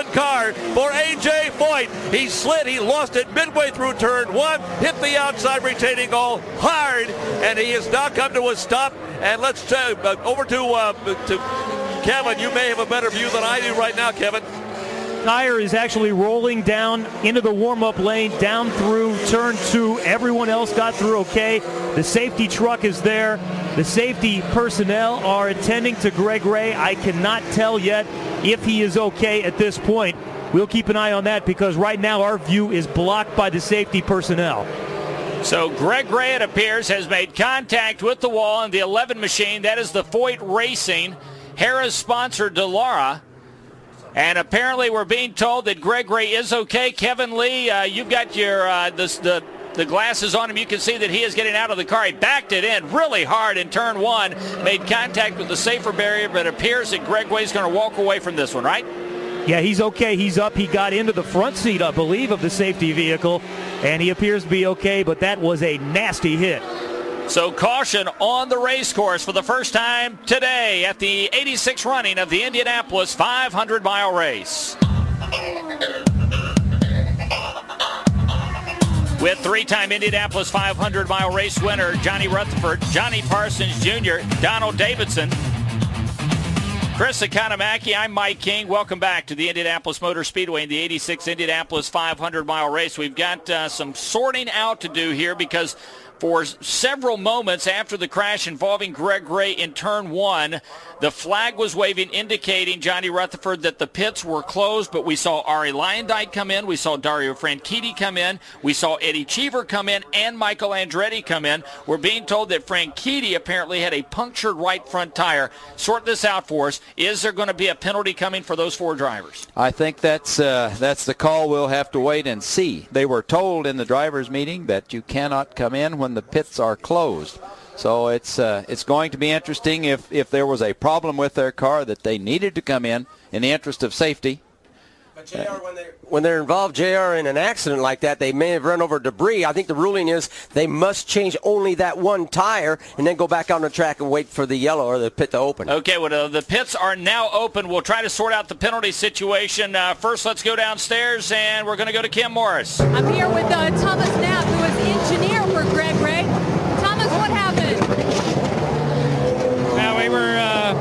[SPEAKER 4] eleven car for A J Foyt. He slid, he lost it midway through turn one, hit the outside retaining all hard, and he has now come to a stop. And let's uh, over to uh, to Kevin. You may have a better view than I do right now, Kevin.
[SPEAKER 5] Tire is actually rolling down into the warm-up lane, down through turn two. Everyone else got through okay. The safety truck is there. The safety personnel are attending to Greg Ray. I cannot tell yet if he is okay at this point. We'll keep an eye on that because right now our view is blocked by the safety personnel.
[SPEAKER 1] So Greg Ray, it appears, has made contact with the wall in the eleven machine. That is the Foyt Racing Harris sponsor Dallara. And apparently we're being told that Greg Ray is okay. Kevin Lee, uh, you've got your uh, the, the, the glasses on him. You can see that he is getting out of the car. He backed it in really hard in turn one, made contact with the safer barrier, but it appears that Greg Ray's going to walk away from this one, right?
[SPEAKER 5] Yeah, he's okay. He's up. He got into the front seat, I believe, of the safety vehicle, and he appears to be okay, but that was a nasty hit.
[SPEAKER 1] So caution on the race course for the first time today at the eighty-sixth running of the Indianapolis five hundred mile race. With three-time Indianapolis five hundred mile race winner Johnny Rutherford, Johnny Parsons Junior, Donald Davidson, Chris Economaki, I'm Mike King. Welcome back to the Indianapolis Motor Speedway in the eighty-sixth Indianapolis five hundred mile race. We've got uh, some sorting out to do here because for several moments after the crash involving Greg Ray in turn one, the flag was waving, indicating, Johnny Rutherford, that the pits were closed, but we saw Ari Lyondike come in, we saw Dario Franchitti come in, we saw Eddie Cheever come in, and Michael Andretti come in. We're being told that Franchitti apparently had a punctured right front tire. Sort this out for us. Is there going to be a penalty coming for those four drivers?
[SPEAKER 9] I think that's uh, that's the call. We'll have to wait and see. They were told in the drivers' meeting that you cannot come in when the pits are closed. So it's uh, it's going to be interesting if, if there was a problem with their car that they needed to come in in the interest of safety.
[SPEAKER 10] But J R, when they're, when they're involved, J R, in an accident like that, they may have run over debris. I think the ruling is they must change only that one tire and then go back on the track and wait for the yellow or the pit to open.
[SPEAKER 1] Okay, well, uh, the pits are now open. We'll try to sort out the penalty situation. Uh, first, let's go downstairs, and we're going to go to Kim Morris.
[SPEAKER 13] I'm here with uh, Thomas Knapp, who is engineer for Greg Ray. Thomas, what happened?
[SPEAKER 14] Now, we were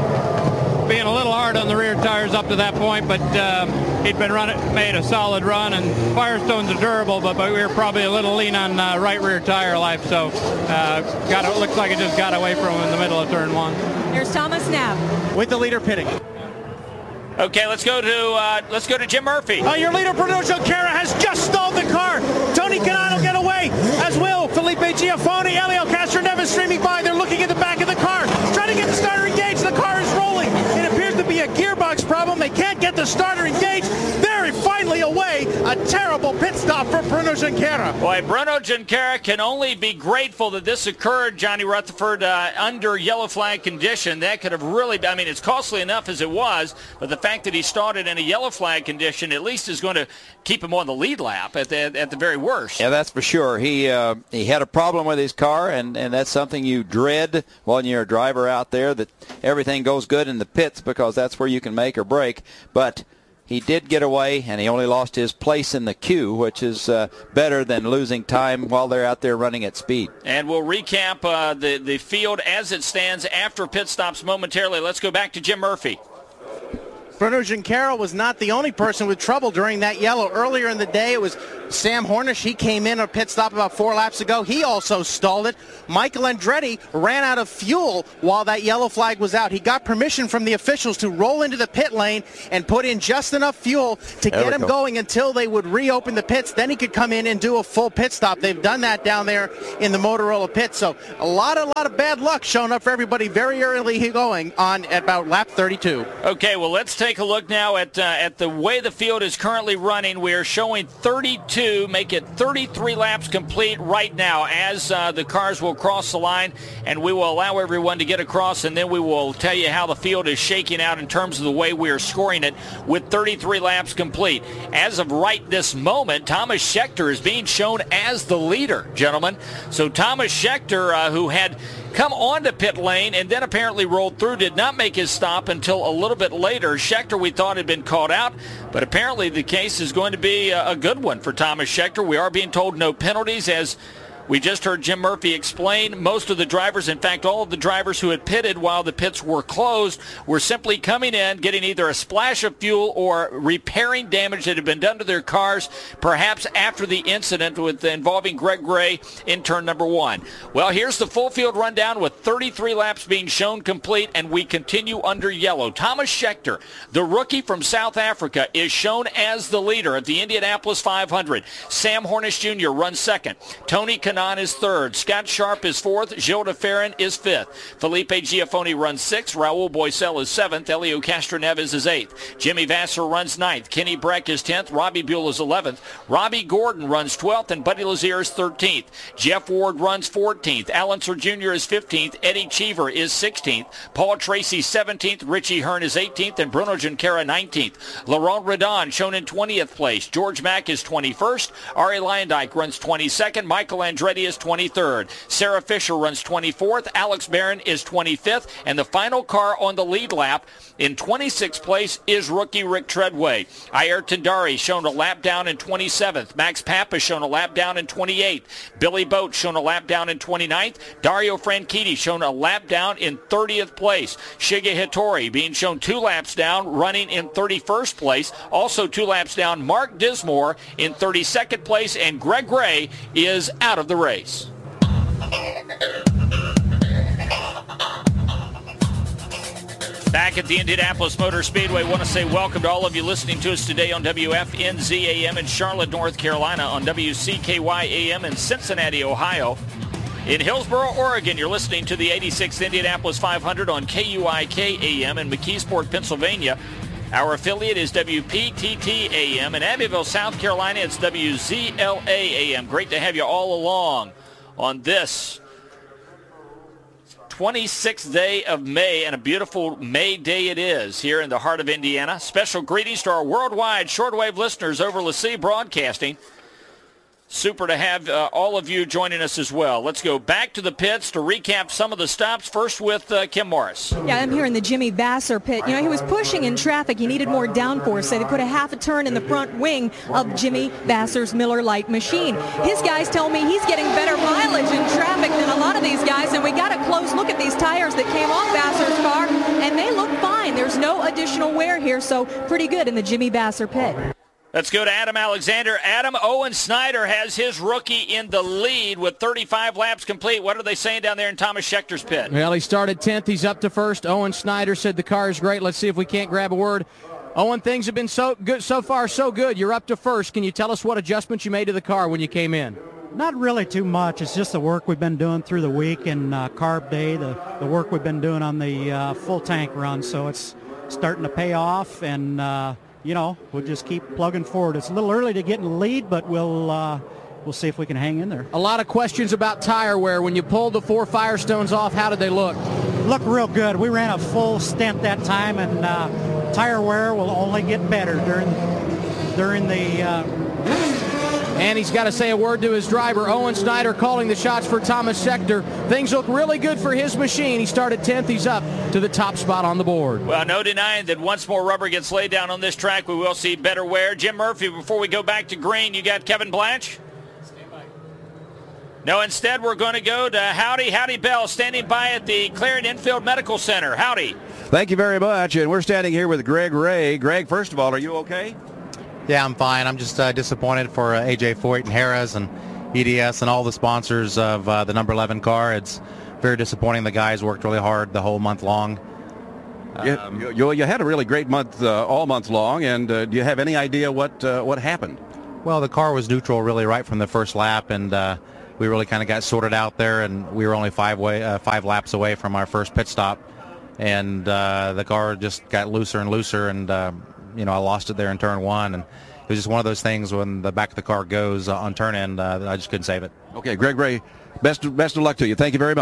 [SPEAKER 14] uh, being a little hard on the rear tires up to that point, but um, he'd been running, made a solid run, and Firestones are durable, but, but we were probably a little lean on uh, right rear tire life, so uh, got it looks like it just got away from him in the middle of turn one.
[SPEAKER 13] Here's Thomas Knapp.
[SPEAKER 11] With the leader pitting.
[SPEAKER 1] Okay, let's go to uh, let's go to Jim Murphy.
[SPEAKER 11] Uh, your leader, Bruno Junqueira, has just stalled the car. Tony Kanaan will get away, as will Felipe Giafone. Elio Castroneves streaming by. They're looking at the back of the car, trying to get the starter engaged. The car is rolling. It appears to be a gearbox problem. They can't get the starter engaged. They're finally away. A terrible pit stop for Bruno Junqueira.
[SPEAKER 1] Boy, Bruno Junqueira can only be grateful that this occurred, Johnny Rutherford, uh, under yellow flag condition. That could have really, I mean, it's costly enough as it was, but the fact that he started in a yellow flag condition at least is going to keep him on the lead lap at the, at the very worst.
[SPEAKER 9] Yeah, that's for sure. He uh, he had a problem with his car, and, and that's something you dread when you're a driver out there, that everything goes good in the pits because that's where you can make or break. But he did get away, and he only lost his place in the queue, which is uh, better than losing time while they're out there running at speed.
[SPEAKER 1] And we'll recap uh, the, the field as it stands after pit stops momentarily. Let's go back to Jim Murphy.
[SPEAKER 11] Bruno Junqueira was not the only person with trouble during that yellow. Earlier in the day, it was Sam Hornish. He came in a pit stop about four laps ago. He also stalled it. Michael Andretti ran out of fuel while that yellow flag was out. He got permission from the officials to roll into the pit lane and put in just enough fuel to
[SPEAKER 9] There
[SPEAKER 11] get
[SPEAKER 9] we
[SPEAKER 11] him
[SPEAKER 9] go.
[SPEAKER 11] going until they would reopen the pits. Then he could come in and do a full pit stop. They've done that down there in the Motorola pit. So a lot, a lot of bad luck showing up for everybody very early going on at about lap thirty-two.
[SPEAKER 1] Okay, well, let's take a look now at uh, at the way the field is currently running. We're showing thirty-two, make it thirty-three laps complete right now as uh, the cars will cross the line, and we will allow everyone to get across, and then we will tell you how the field is shaking out in terms of the way we are scoring it with thirty-three laps complete. As of right this moment, Thomas Scheckter is being shown as the leader, gentlemen. So Thomas Scheckter, uh, who had come onto pit lane and then apparently rolled through, did not make his stop until a little bit later. Scheckter, we thought, had been caught out, but apparently the case is going to be a good one for Thomas Scheckter. We are being told no penalties, as we just heard Jim Murphy explain. Most of the drivers, in fact, all of the drivers who had pitted while the pits were closed, were simply coming in, getting either a splash of fuel or repairing damage that had been done to their cars, perhaps after the incident with involving Greg Gray in turn number one. Well, here's the full field rundown with thirty-three laps being shown complete, and we continue under yellow. Thomas Scheckter, the rookie from South Africa, is shown as the leader at the Indianapolis five hundred. Sam Hornish Junior runs second. Tony Kanaan is third. Scott Sharp is fourth. Gilles de Ferran is fifth. Felipe Giafoni runs sixth. Raul Boisel is seventh. Elio Castroneves is eighth. Jimmy Vasser runs ninth. Kenny Breck is tenth. Robbie Buell is eleventh. Robbie Gordon runs twelfth, and Buddy Lazier is thirteenth. Jeff Ward runs fourteenth. Alan Sir Junior is fifteenth. Eddie Cheever is sixteenth. Paul Tracy seventeenth. Richie Hearn is eighteenth, and Bruno Junqueira nineteenth. Laurent Redon shown in twentieth place. George Mack is twenty-first. Ari Leyendyke runs twenty-second. Michael Andretti is twenty-third. Sarah Fisher runs twenty-fourth. Alex Barron is twenty-fifth. And the final car on the lead lap in twenty-sixth place is rookie Rick Treadway. Ayrton Dari shown a lap down in twenty-seventh. Max Pappa shown a lap down in twenty-eighth. Billy Boat shown a lap down in twenty-ninth. Dario Franchitti shown a lap down in thirtieth place. Shiga Hattori being shown two laps down, running in thirty-first place. Also two laps down, Mark Dismore in thirty-second place, and Greg Gray is out of the race. Back at the Indianapolis Motor Speedway, want to say welcome to all of you listening to us today on W F N Z A M in Charlotte, North Carolina, on W C K Y A M in Cincinnati, Ohio. In Hillsboro, Oregon, you're listening to the eighty-sixth Indianapolis five hundred on K U I K A M. In McKeesport, Pennsylvania, our affiliate is W P T T A M. In Abbeville, South Carolina, it's W Z L A A M. Great to have you all along on this twenty-sixth day of May, and a beautiful May day it is here in the heart of Indiana. Special greetings to our worldwide shortwave listeners over LeSee Broadcasting. Super to have uh, all of you joining us as well. Let's go back to the pits to recap some of the stops. First with uh, Kim Morris.
[SPEAKER 13] Yeah, I'm here in the Jimmy Vasser pit. You know, he was pushing in traffic. He needed more downforce, so they put a half a turn in the front wing of Jimmy Vasser's Miller Lite machine. His guys tell me he's getting better mileage in traffic than a lot of these guys, and we got a close look at these tires that came off Vasser's car, and they look fine. There's no additional wear here, so pretty good in the Jimmy Vasser pit.
[SPEAKER 1] Let's go to Adam Alexander. Adam, Owen Snyder has his rookie in the lead with thirty-five laps complete. What are they saying down there in Thomas Schecter's pit?
[SPEAKER 12] Well, he started tenth. He's up to first. Owen Snyder said the car is great. Let's see if we can't grab a word. Owen, things have been so good so far, so good. You're up to first. Can you tell us what adjustments you made to the car when you came in?
[SPEAKER 15] Not really too much. It's just the work we've been doing through the week and uh, carb day, the, the work we've been doing on the uh, full tank run. So it's starting to pay off, and uh, you know, we'll just keep plugging forward. It's a little early to get in the lead, but we'll uh, we'll see if we can hang in there.
[SPEAKER 12] A lot of questions about tire wear. When you pulled the four Firestones off, how did they look?
[SPEAKER 15] Look real good. We ran a full stint that time, and uh, tire wear will only get better during during the. Uh,
[SPEAKER 12] And he's got to say a word to his driver. Owen Snyder calling the shots for Thomas Scheckter. Things look really good for his machine. He started tenth. He's up to the top spot on the board.
[SPEAKER 1] Well, no denying that once more rubber gets laid down on this track, we will see better wear. Jim Murphy, before we go back to green, you got Kevin Blanche? No, instead we're going to go to Howdy. Howdy Bell standing by at the Clarion Infield Medical Center. Howdy.
[SPEAKER 16] Thank you very much. And we're standing here with Greg Ray. Greg, first of all, are you okay?
[SPEAKER 17] Yeah, I'm fine. I'm just uh, disappointed for uh, A J Foyt and Harris and E D S and all the sponsors of uh, the number eleven car. It's very disappointing. The guys worked really hard the whole month long.
[SPEAKER 16] Um, you, you, you had a really great month uh, all month long, and uh, do you have any idea what uh, what happened?
[SPEAKER 17] Well, the car was neutral really right from the first lap, and uh, we really kind of got sorted out there, and we were only five way uh, five laps away from our first pit stop, and uh, the car just got looser and looser, and uh, you know, I lost it there in turn one, and it was just one of those things when the back of the car goes uh, on turn end, uh, I just couldn't save it.
[SPEAKER 16] Okay, Greg Ray, best best of luck to you. Thank you very much.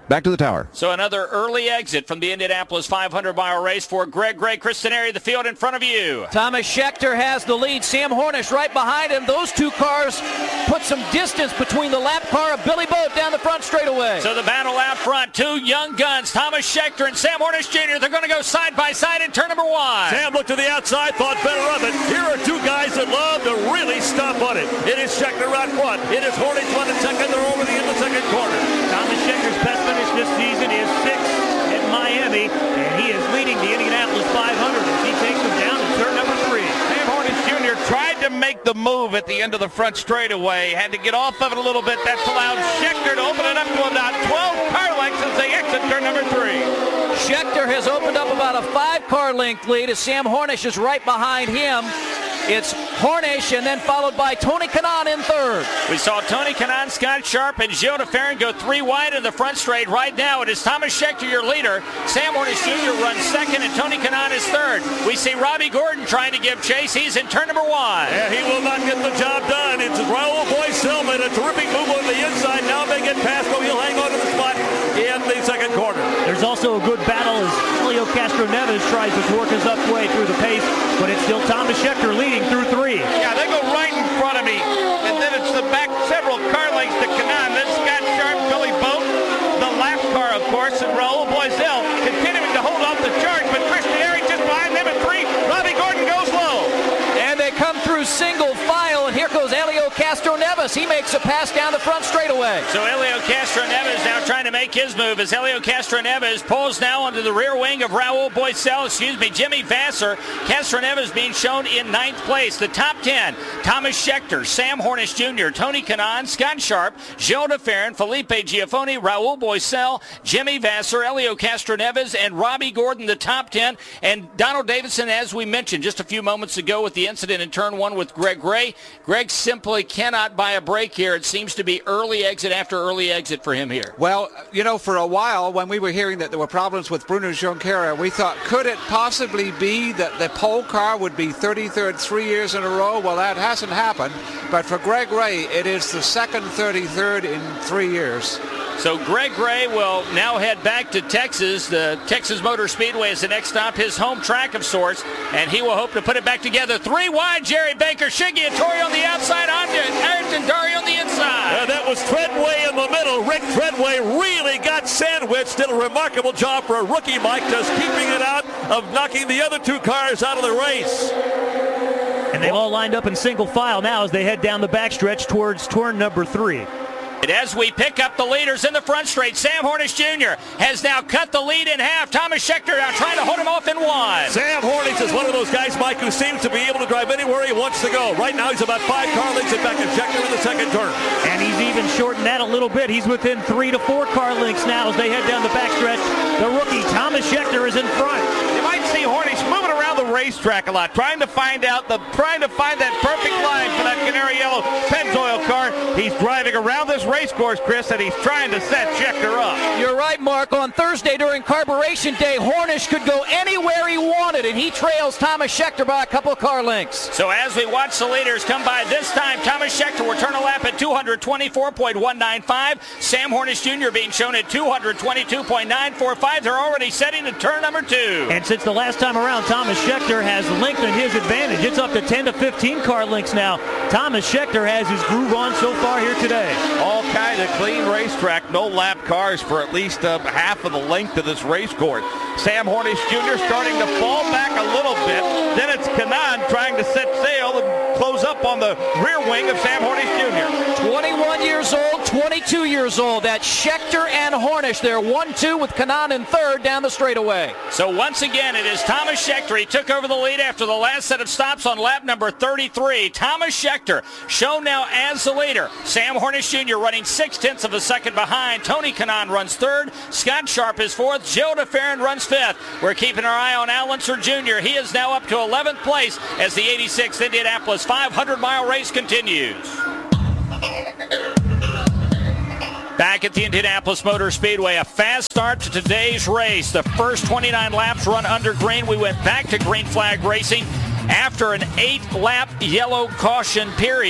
[SPEAKER 16] back to the tower.
[SPEAKER 1] So another early exit from the Indianapolis five hundred mile race for Greg Gray. Chris Denari, the field in front of you.
[SPEAKER 7] Thomas Scheckter has the lead. Sam Hornish right behind him. Those two cars put some distance between the lap car of Billy Boat down the front straightaway.
[SPEAKER 1] So the battle out front, two young guns, Thomas Scheckter and Sam Hornish Junior They're going to go side by side in turn number one.
[SPEAKER 4] Sam looked to the outside, thought better of it. Here are two guys that love to really stomp on it. It is Scheckter out front. It is Hornish one and second. They're over the in the second corner.
[SPEAKER 5] Thomas Schecter's best finish this season is sixth at Miami, and he is leading the Indianapolis five hundred as he takes them down to turn number three.
[SPEAKER 6] Sam Hornish Junior tried to make the move at the end of the front straightaway. Had to get off of it a little bit. That's allowed Scheckter to open it up to about twelve car lengths as they exit turn number three.
[SPEAKER 7] Scheckter has opened up about a five-car length lead as Sam Hornish is right behind him. It's Hornish and then followed by Tony Kanaan in third.
[SPEAKER 1] We saw Tony Kanaan, Scott Sharp, and Gilles DeFerrin go three wide in the front straight. Right now it is Thomas Scheckter, your leader. Sam Hornish Junior runs second and Tony Kanaan is third. We see Robbie Gordon trying to give chase. He's in turn number one.
[SPEAKER 4] Yeah, he will not get the job done. It's Raul Boycel made a terrific move on the inside. Now they get past him. He'll hang on to the spot in the second quarter.
[SPEAKER 5] There's also a good battle as Helio Castroneves tries to work his up way through the pace, but it's still Thomas Scheckter leading through three.
[SPEAKER 6] Yeah, they go right in front of me, and then it's the back several car lengths to Kanaan. Then Scott Sharp, Billy Boat, the lap car, of course, and Raul Boisel continuing to hold off the charge, but Christian Airy just behind them at three. Robbie Gordon goes low.
[SPEAKER 7] And they come through single file, and here goes Helio Castroneves. He makes a pass down the front straightaway.
[SPEAKER 1] So Helio Castroneves now trying to make his move as Helio Castroneves pulls now onto the rear wing of Raul Boisel, excuse me, Jimmy Vasser. Castroneves being shown in ninth place. The top ten, Thomas Scheckter, Sam Hornish Junior, Tony Kanaan, Scott Sharp, Gilles DeFerrin, Felipe Giafoni, Raul Boisel, Jimmy Vasser, Helio Castroneves, and Robbie Gordon, the top ten. And Donald Davidson, as we mentioned just a few moments ago with the incident in turn one with Greg Gray, Greg simply cannot buy a break here. It seems to be early exit after early exit for him here.
[SPEAKER 8] Well, you know, for a while when we were hearing that there were problems with Bruno Junqueira, we thought, could it possibly be that the pole car would be thirty-third three years in a row? Well, that hasn't happened. But for Greg Ray, it is the second thirty-third in three years.
[SPEAKER 1] So Greg Gray will now head back to Texas. The Texas Motor Speedway is the next stop, his home track of sorts, and he will hope to put it back together. Three wide, Jerry Baker, Shiggy Hattori on the outside, Ayrton Dari on the inside.
[SPEAKER 4] Uh, that was Treadway in the middle. Rick Treadway really got sandwiched. Did a remarkable job for a rookie, Mike, just keeping it out of knocking the other two cars out of the race.
[SPEAKER 5] And they've all lined up in single file now as they head down the backstretch towards turn number three.
[SPEAKER 1] And as we pick up the leaders in the front straight, Sam Hornish Junior has now cut the lead in half. Thomas Scheckter now trying to hold him off in one.
[SPEAKER 4] Sam Hornish is one of those guys, Mike, who seems to be able to drive anywhere he wants to go. Right now he's about five car lengths in back of Scheckter in the second turn.
[SPEAKER 5] And he's even shortened that a little bit. He's within three to four car lengths now as they head down the backstretch. The rookie, Thomas Scheckter, is in front.
[SPEAKER 6] You might see Hornish moving around the racetrack a lot, trying to find out the, trying to find that perfect line for that canary yellow Pennzoil car. He's driving around this race course, Chris, and he's trying to set Scheckter up.
[SPEAKER 7] You're right, Mark. On Thursday during Carburation Day, Hornish could go anywhere he wanted, and he trails Thomas Scheckter by a couple of car lengths.
[SPEAKER 1] So as we watch the leaders come by this time, Thomas Scheckter will turn a lap at two twenty-four point one nine five. Sam Hornish Junior being shown at two twenty-two point nine four five. They're already setting to turn number two.
[SPEAKER 5] And since the last time around, Thomas Scheckter has lengthened his advantage. It's up to ten to fifteen car lengths now. Thomas Scheckter has his groove on so far here today.
[SPEAKER 6] All kind of clean racetrack, no lap cars for at least uh, half of the length of this race course. Sam Hornish Junior starting to fall back a little bit. Then it's Kanaan trying to set sail and close up on the rear wing of Sam Hornish Junior
[SPEAKER 7] twenty-one years old, twenty-two years old. That's Scheckter and Hornish. They're one two with Kanaan in third down the straightaway.
[SPEAKER 1] So once again, it is Thomas Scheckter. He took over the lead after the last set of stops on lap number thirty-three. Thomas Scheckter shown now as the leader. Sam Hornish Junior running six-tenths of a second behind. Tony Kanaan runs third. Scott Sharp is fourth. Gilles DeFerrin runs fifth. We're keeping our eye on Al Unser Junior He is now up to eleventh place as the eighty-sixth Indianapolis five hundred mile race continues. Back at the Indianapolis Motor Speedway, a fast start to today's race. The first twenty-nine laps run under green. We went back to green flag racing after an eight-lap yellow caution period.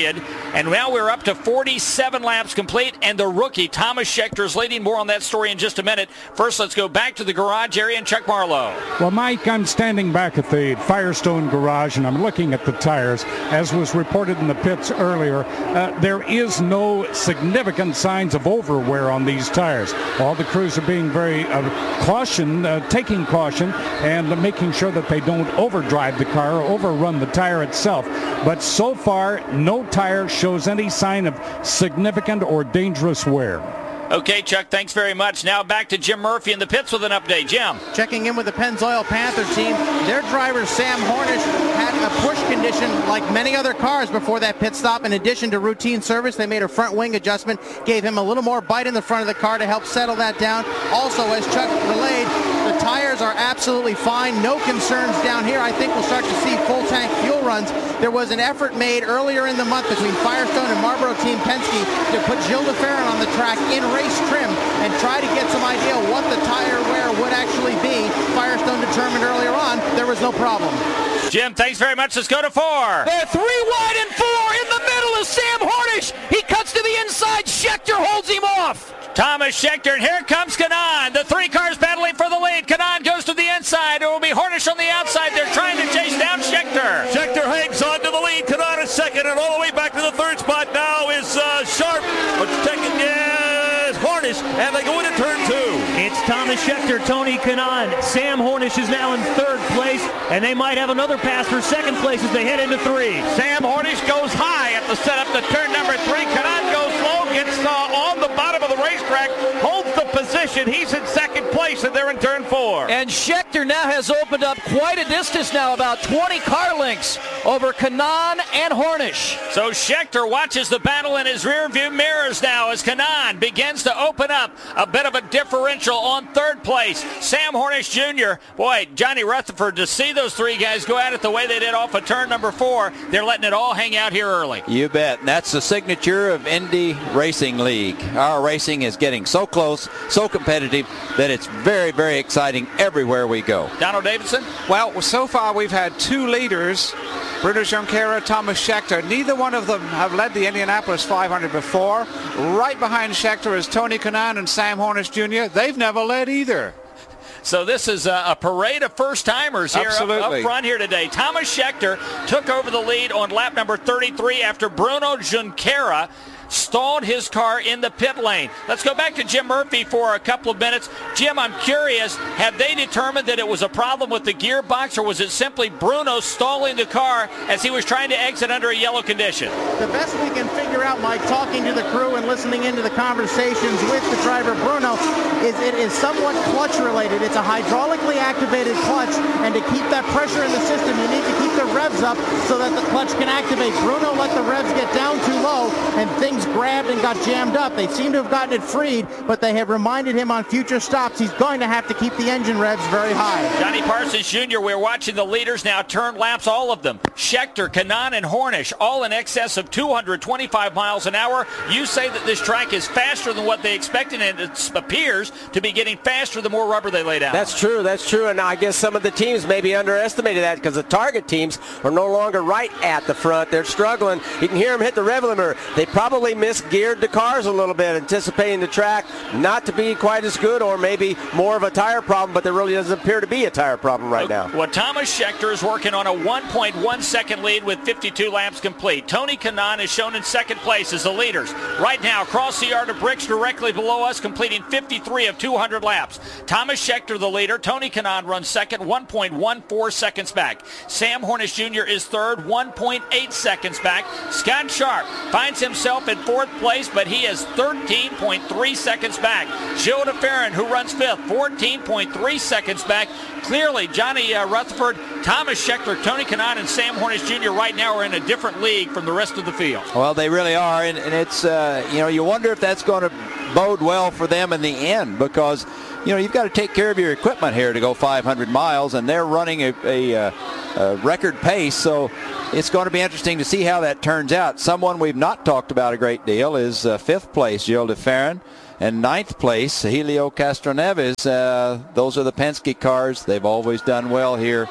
[SPEAKER 1] And now we're up to forty-seven laps complete, and the rookie, Thomas Schechter, is leading. More on that story in just a minute. First, let's go back to the garage area and Chuck Marlowe.
[SPEAKER 18] Well, Mike, I'm standing back at the Firestone garage, and I'm looking at the tires. As was reported in the pits earlier, uh, there is no significant signs of overwear on these tires. All the crews are being very uh, caution, uh, taking caution, and uh, making sure that they don't overdrive the car or overrun the tire itself. But so far, no tire shows any sign of significant or dangerous wear.
[SPEAKER 1] Okay, Chuck, thanks very much. Now back to Jim Murphy in the pits with an update. Jim.
[SPEAKER 11] Checking in with the Pennzoil Panther team. Their driver, Sam Hornish, had a push condition like many other cars before that pit stop. In addition to routine service, they made a front wing adjustment, gave him a little more bite in the front of the car to help settle that down. Also, as Chuck relayed, the tires are absolutely fine. No concerns down here. I think we'll start to see full tank fuel runs. There was an effort made earlier in the month between Firestone and Marlboro Team Penske to put Gilles de Ferran on the track in race trim and try to get some idea what the tire wear would actually be. Firestone determined earlier on there was no problem.
[SPEAKER 1] Jim, thanks very much. Let's go to four.
[SPEAKER 7] They're three wide and four. In the middle is Sam Hornish. He cuts to the inside. Schechter holds him off.
[SPEAKER 1] Thomas Schechter, and here comes Kanaan. The three cars battling for the lead. Kanaan goes to the inside. It will be Hornish on the outside. They're trying to chase down Schechter.
[SPEAKER 4] Schechter hangs on to the lead. Kanaan is second, and all the way back to the third spot now is uh, Sharp. Second, yes, Hornish, and they go into turn two.
[SPEAKER 5] It's Thomas Schechter, Tony Kanaan. Sam Hornish is now in third place, and they might have another pass for second place as they head into three.
[SPEAKER 6] Sam Hornish goes high at the setup to turn number three. Kanaan goes low, gets uh, on the bottom of the racetrack, holds the position. He's in second place, and they're in turn four.
[SPEAKER 7] And Schechter now has opened up quite a distance now, about twenty car lengths over Kanaan and Hornish.
[SPEAKER 1] So Schechter watches the battle in his rearview mirrors now as Kanaan begins to open up a bit of a differential on third place. Sam Hornish Junior Boy, Johnny Rutherford, to see those three guys go at it the way they did off of turn number four, they're letting it all hang out here early.
[SPEAKER 9] You bet. And that's the signature of Indy Racing League. Our racing is getting so close, so competitive, that it's very, very exciting everywhere we go.
[SPEAKER 1] Donald Davidson?
[SPEAKER 8] Well, so far we've had two leaders, Bruno Junqueira, Thomas Schechter. Neither one of them have led the Indianapolis five hundred before. Right behind Schechter is Tony Kanaan and Sam Hornish Junior They've never led either.
[SPEAKER 1] So this is a, a parade of first-timers here up, up front here today. Thomas Schechter took over the lead on lap number thirty-three after Bruno Junqueira stalled his car in the pit lane. Let's go back to Jim Murphy for a couple of minutes. Jim, I'm curious, have they determined that it was a problem with the gearbox, or was it simply Bruno stalling the car as he was trying to exit under a yellow condition?
[SPEAKER 11] The best we can figure out, Mike, talking to the crew and listening into the conversations with the driver Bruno, is it is somewhat clutch related. It's a hydraulically activated clutch, and to keep that pressure in the system, you need to keep the revs up so that the clutch can activate. Bruno let the revs get down too low, and things grabbed and got jammed up. They seem to have gotten it freed, but they have reminded him on future stops he's going to have to keep the engine revs very high.
[SPEAKER 1] Johnny Parsons Junior, we're watching the leaders now turn laps, all of them. Schechter, Kanaan, and Hornish, all in excess of two hundred twenty-five miles an hour. You say that this track is faster than what they expected, and it appears to be getting faster the more rubber they lay down.
[SPEAKER 10] That's true, that's true, and I guess some of the teams maybe underestimated that because the target teams are no longer right at the front. They're struggling. You can hear them hit the rev limiter. They probably misgeared the cars a little bit, anticipating the track not to be quite as good, or maybe more of a tire problem, but there really doesn't appear to be a tire problem right now.
[SPEAKER 1] Well, Thomas Schechter is working on a one point one second lead with fifty-two laps complete. Tony Kanaan is shown in second place as the leaders. Right now, across the yard of bricks directly below us, completing fifty-three of two hundred laps. Thomas Schechter, the leader. Tony Kanaan runs second, one point one four seconds back. Sam Hornish Junior is third, one point eight seconds back. Scott Sharp finds himself in fourth place, but he is thirteen point three seconds back. Gilles de Ferran, who runs fifth, fourteen point three seconds back. Clearly, Johnny uh, Rutherford, Thomas Schechter, Tony Kanaan, and Sam Hornish Junior right now are in a different league from the rest of the field.
[SPEAKER 9] Well, they really are, and, and it's, uh, you know, you wonder if that's going to bode well for them in the end, because, you know, you've got to take care of your equipment here to go five hundred miles, and they're running a, a, a record pace, so it's going to be interesting to see how that turns out. Someone we've not talked about a great deal is uh, fifth place, Gilles de Ferran, and ninth place, Helio Castroneves. Uh, those are the Penske cars. They've always done well here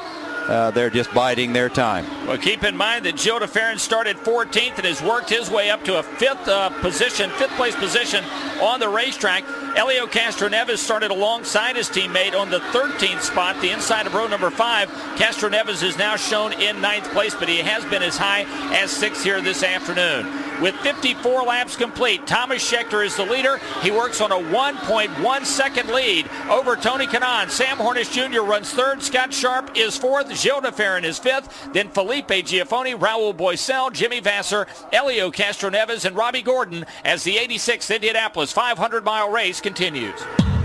[SPEAKER 9] uh, they're just biding their time.
[SPEAKER 1] Well, keep in mind that Gilles de Ferran started fourteenth and has worked his way up to a fifth uh, position, fifth place position on the racetrack. Helio Castroneves started alongside his teammate on the thirteenth spot, the inside of row number five. Castroneves is now shown in ninth place, but he has been as high as sixth here this afternoon. With fifty-four laps complete, Thomas Scheckter is the leader. He works on a one point one second lead over Tony Kanaan. Sam Hornish Junior runs third. Scott Sharp is fourth. Gilles de Ferran is fifth. Then Felipe Giafoni, Raul Boisel, Jimmy Vasser, Helio Castroneves, and Robbie Gordon as the eighty-sixth Indianapolis five hundred mile race continues.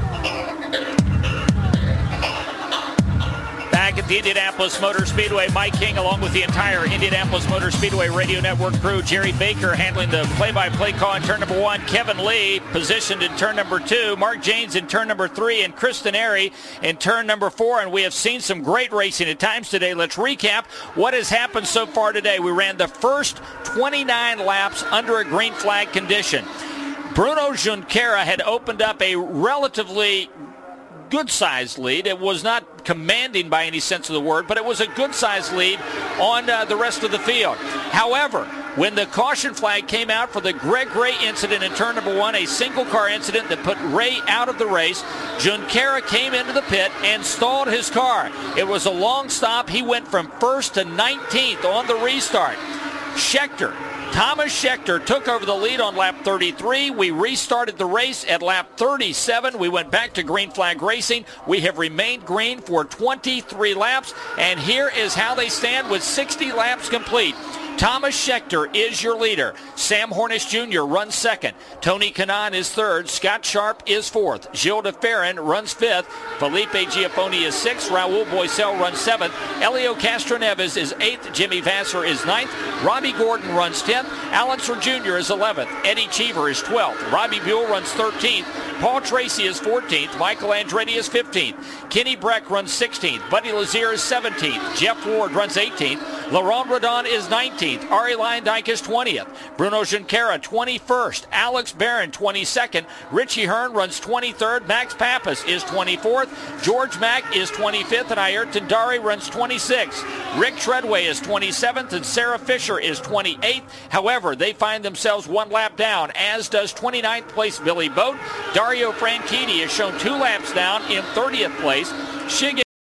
[SPEAKER 1] Back at the Indianapolis Motor Speedway, Mike King along with the entire Indianapolis Motor Speedway Radio Network crew. Jerry Baker handling the play-by-play call in turn number one. Kevin Lee positioned in turn number two. Mark Janes in turn number three. And Kristen Airy in turn number four. And we have seen some great racing at times today. Let's recap what has happened so far today. We ran the first twenty-nine laps under a green flag condition. Bruno Junqueira had opened up a relatively good-sized lead. It was not commanding by any sense of the word, but it was a good-sized lead on uh, the rest of the field. However, when the caution flag came out for the Greg Ray incident in turn number one, a single-car incident that put Ray out of the race, Junqueira came into the pit and stalled his car. It was a long stop. He went from first to nineteenth on the restart. Scheckter, Thomas Scheckter took over the lead on lap thirty-three. We restarted the race at lap thirty-seven. We went back to green flag racing. We have remained green for twenty-three laps, and here is how they stand with sixty laps complete. Thomas Scheckter is your leader. Sam Hornish Junior runs second. Tony Kanaan is third. Scott Sharp is fourth. Gilles de Ferran runs fifth. Felipe Giafoni is sixth. Raul Boisel runs seventh. Helio Castroneves is eighth. Jimmy Vasser is ninth. Robbie Gordon runs tenth. Alancer Junior is eleventh. Eddie Cheever is twelfth. Robbie Buell runs thirteenth. Paul Tracy is fourteenth. Michael Andretti is fifteenth. Kenny Breck runs sixteenth. Buddy Lazier is seventeenth. Jeff Ward runs eighteenth. Laurent Redon is nineteenth. Ari Leyendyke is twentieth. Bruno Junqueira twenty-first. Alex Barron twenty-second. Richie Hearn runs twenty-third. Max Pappas is twenty-fourth. George Mack is twenty-fifth. And Ayrton Dari runs twenty-sixth. Rick Treadway is twenty-seventh. And Sarah Fisher is twenty-eighth. However, they find themselves one lap down, as does twenty-ninth place Billy Boat. Dario Franchitti is shown two laps down in thirtieth place. Shige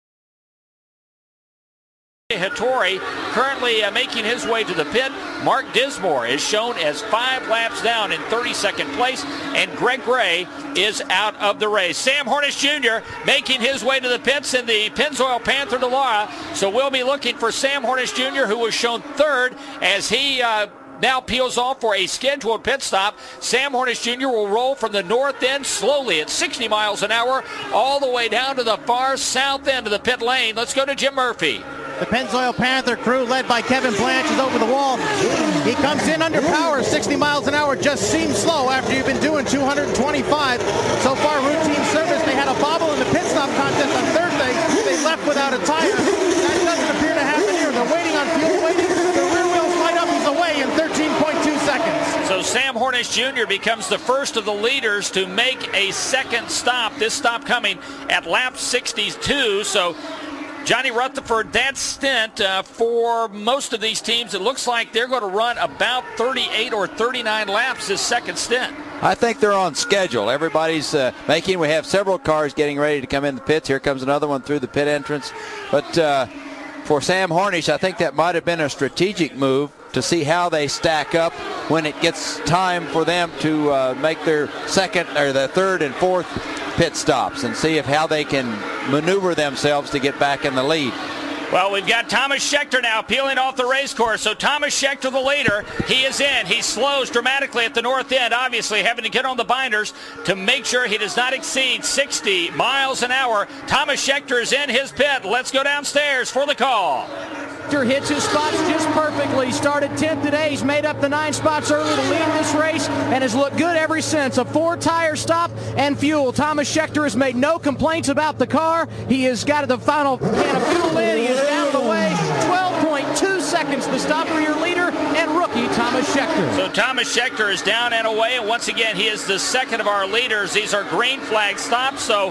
[SPEAKER 1] Hattori currently uh, making his way to the pit. Mark Dismore is shown as five laps down in thirty-second place, and Greg Gray is out of the race. Sam Hornish Junior making his way to the pits in the Pennzoil Panther Dallara, so we'll be looking for Sam Hornish Junior, who was shown third as he uh, now peels off for a scheduled pit stop. Sam Hornish Junior will roll from the north end slowly at sixty miles an hour all the way down to the far south end of the pit lane. Let's go to Jim Murphy.
[SPEAKER 11] The Pennzoil Panther crew, led by Kevin Blanche, is over the wall. He comes in under power. sixty miles an hour just seems slow after you've been doing two hundred twenty-five. So far, routine service. They had a bobble in the pit stop contest on Thursday. They left without a tire. That doesn't appear to happen here. They're waiting on fuel, waiting. The rear wheels light up. He's away in thirteen point two seconds.
[SPEAKER 1] So Sam Hornish Junior becomes the first of the leaders to make a second stop. This stop coming at lap sixty-two. So Johnny Rutherford, that stint uh, for most of these teams, it looks like they're going to run about thirty-eight or thirty-nine laps this second stint.
[SPEAKER 9] I think they're on schedule. Everybody's uh, making, we have several cars getting ready to come in the pits. Here comes another one through the pit entrance. But uh, for Sam Hornish, I think that might have been a strategic move to see how they stack up when it gets time for them to uh, make their second or their third and fourth pit stops and see if how they can maneuver themselves to get back in the lead.
[SPEAKER 1] Well, we've got Thomas Scheckter now peeling off the race course. So Thomas Scheckter, the leader, he is in. He slows dramatically at the north end, obviously having to get on the binders to make sure he does not exceed sixty miles an hour. Thomas Scheckter is in his pit. Let's go downstairs for the call.
[SPEAKER 12] Scheckter hits his spots just perfectly. Started tenth today. He's made up the nine spots early to lead this race and has looked good ever since. A four-tire stop and fuel. Thomas Scheckter has made no complaints about the car. He has got the final can of fuel in. He is down the way. twelve point two seconds the stop for your leader and rookie Thomas Scheckter.
[SPEAKER 1] So Thomas Scheckter is down and away, and once again he is the second of our leaders. These are green flag stops, so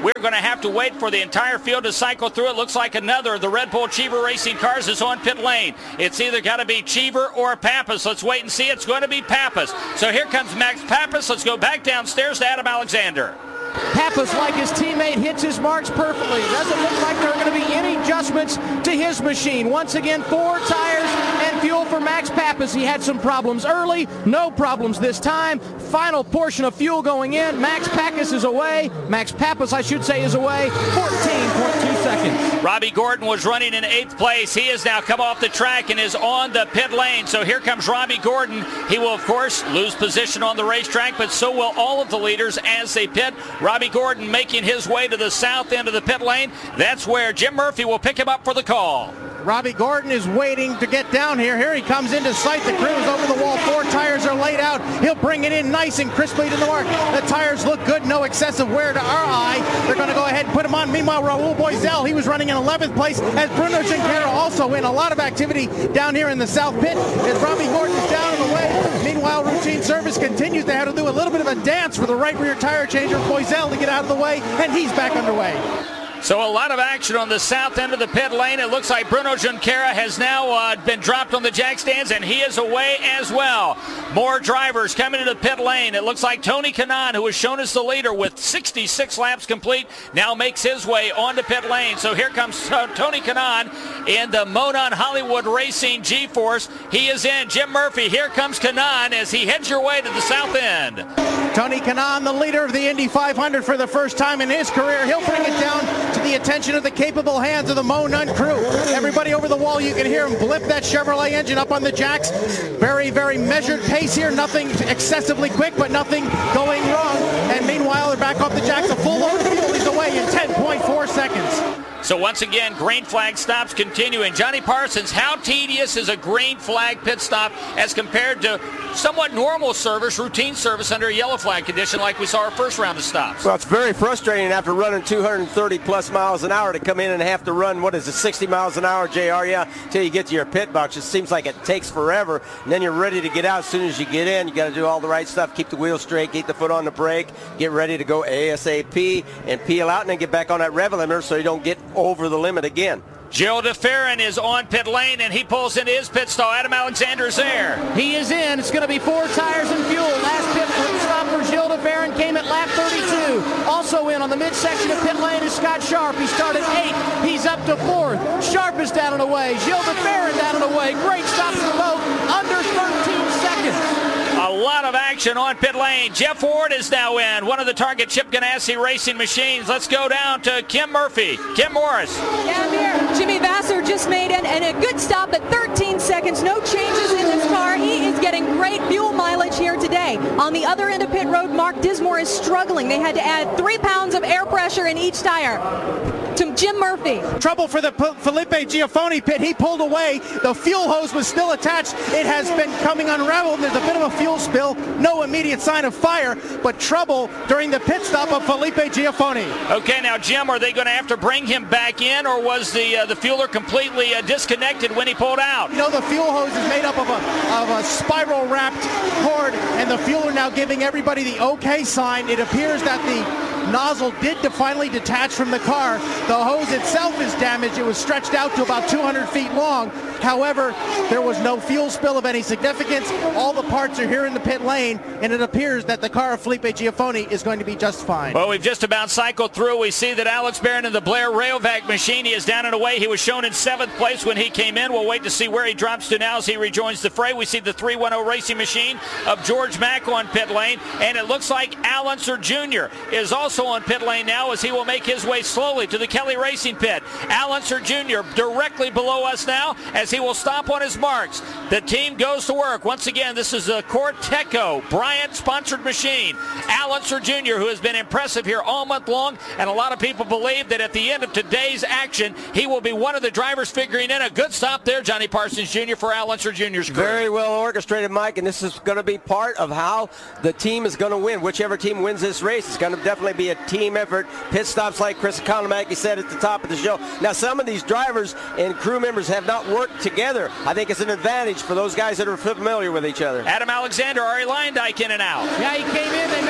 [SPEAKER 1] We're going to have to wait for the entire field to cycle through. It looks like another of the Red Bull Cheever Racing cars is on pit lane. It's either got to be Cheever or Pappas. Let's wait and see. It's going to be Pappas. So here comes Max Pappas. Let's go back downstairs to Adam Alexander.
[SPEAKER 12] Pappas, like his teammate, hits his marks perfectly. It doesn't look like there are going to be any adjustments to his machine. Once again, four tires and fuel for Max Pappas. He had some problems early, no problems this time. Final portion of fuel going in. Max Pappas is away. Max Pappas, I should say, is away. fourteen point two seconds.
[SPEAKER 1] Robbie Gordon was running in eighth place. He has now come off the track and is on the pit lane. So here comes Robbie Gordon. He will, of course, lose position on the racetrack, but so will all of the leaders as they pit. Robbie Gordon making his way to the south end of the pit lane. That's where Jim Murphy will pick him up for the call.
[SPEAKER 11] Robbie Gordon is waiting to get down here. Here he comes into sight. The crew is over the wall. Four tires are laid out. He'll bring it in nice and crisply to the mark. The tires look good. No excessive wear to our eye. They're going to go ahead and put him on. Meanwhile, Raul Boisel, he was running in eleventh place as Bruno Junqueira also in. A lot of activity down here in the south pit as Robbie Gordon is down and away. Meanwhile, routine service continues. They have to do a little bit of a dance for the right rear tire changer. Boisel to get out of the way, and he's back underway.
[SPEAKER 1] So a lot of action on the south end of the pit lane. It looks like Bruno Junqueira has now uh, been dropped on the jack stands, and he is away as well. More drivers coming into the pit lane. It looks like Tony Kanaan, who was shown as the leader with sixty-six laps complete, now makes his way onto pit lane. So here comes uh, Tony Kanaan in the Monon Hollywood Racing G-Force. He is in. Jim Murphy, here comes Kanaan as he heads your way to the south end.
[SPEAKER 11] Tony Kanaan, the leader of the Indy five hundred for the first time in his career. He'll bring it down to the attention of the capable hands of the Mo Nunn crew. Everybody over the wall, you can hear him blip that Chevrolet engine up on the jacks. Very, very measured pace here. Nothing excessively quick, but nothing going wrong. And meanwhile, they're back off the jacks. A full load of fuel. He's away in ten point four seconds.
[SPEAKER 1] So once again, green flag stops continuing. Johnny Parsons, how tedious is a green flag pit stop as compared to somewhat normal service, routine service under a yellow flag condition like we saw our first round of stops?
[SPEAKER 10] Well, it's very frustrating after running two hundred thirty plus miles an hour to come in and have to run, what is it, sixty miles an hour, J R? Yeah, until you get to your pit box. It seems like it takes forever, and then you're ready to get out. As soon as you get in, you got to do all the right stuff, keep the wheel straight, keep the foot on the brake, get ready to go ASAP, and peel out and then get back on that rev limiter so you don't get over the limit again.
[SPEAKER 1] Gilles de Ferran is on pit lane, and he pulls into his pit stall. Adam Alexander is there.
[SPEAKER 12] He is in. It's going to be four tires and fuel. Last pit stop for Gilles de Ferran came at lap thirty-two. Also in on the midsection of pit lane is Scott Sharp. He started eighth. He's up to fourth. Sharp is down and away. Gilles de Ferran down and away. Great stops for both. Under thirteen seconds.
[SPEAKER 1] A lot of action on pit lane. Jeff Ward is now in, one of the Target Chip Ganassi racing machines. Let's go down to Kim Murphy. Kim Morris.
[SPEAKER 13] Yeah, I'm here. Jimmy Vasser just made it, and a good stop at thirteen seconds. No changes in this car. He is getting great fuel mileage here today. On the other end of pit road, Mark Dismore is struggling. They had to add three pounds of air pressure in each tire. To Jim Murphy.
[SPEAKER 11] Trouble for the P- Felipe Giafoni pit. He pulled away. The fuel hose was still attached. It has been coming unraveled. There's a bit of a fuel spill. No immediate sign of fire, but trouble during the pit stop of Felipe Giafoni.
[SPEAKER 1] Okay, now Jim, are they going to have to bring him back in, or was the uh, the fueler completely uh, disconnected when he pulled out?
[SPEAKER 11] You know, the fuel hose is made up of a of a spiral wrapped cord, and the fueler now giving everybody the okay sign. It appears that the nozzle did to finally detach from the car. The hose itself is damaged. It was stretched out to about two hundred feet long. However, there was no fuel spill of any significance. All the parts are here in the pit lane, and it appears that the car of Felipe Giafoni is going to be just fine.
[SPEAKER 1] Well, we've just about cycled through. We see that Alex Barron in the Blair Rayovac machine, he is down and away. He was shown in seventh place when he came in. We'll wait to see where he drops to now as he rejoins the fray. We see the three ten Racing Machine of George Mack on pit lane, and it looks like Al Unser Junior is also on pit lane now as he will make his way slowly to the Kelly Racing pit. Al Unser Junior directly below us now as he will stop on his marks. The team goes to work. Once again, this is a Corteco Bryant-sponsored machine. Al Unser Junior, who has been impressive here all month long, and a lot of people believe that at the end of today's action, he will be one of the drivers figuring in. A good stop there, Johnny Parsons Junior, for Al Unser Junior's career.
[SPEAKER 10] Very well orchestrated, Mike, and this is going to be part of how the team is going to win. Whichever team wins this race, it's going to definitely be a team effort. Pit stops like Chris Economaki said at the top of the show. Now, some of these drivers and crew members have not worked together. I think it's an advantage for those guys that are familiar with each other.
[SPEAKER 1] Adam Alexander, Ari Leindijk in and out.
[SPEAKER 12] Yeah, he came in. They made some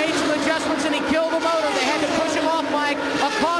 [SPEAKER 12] adjustments and he killed the motor. They had to push him off, Mike, across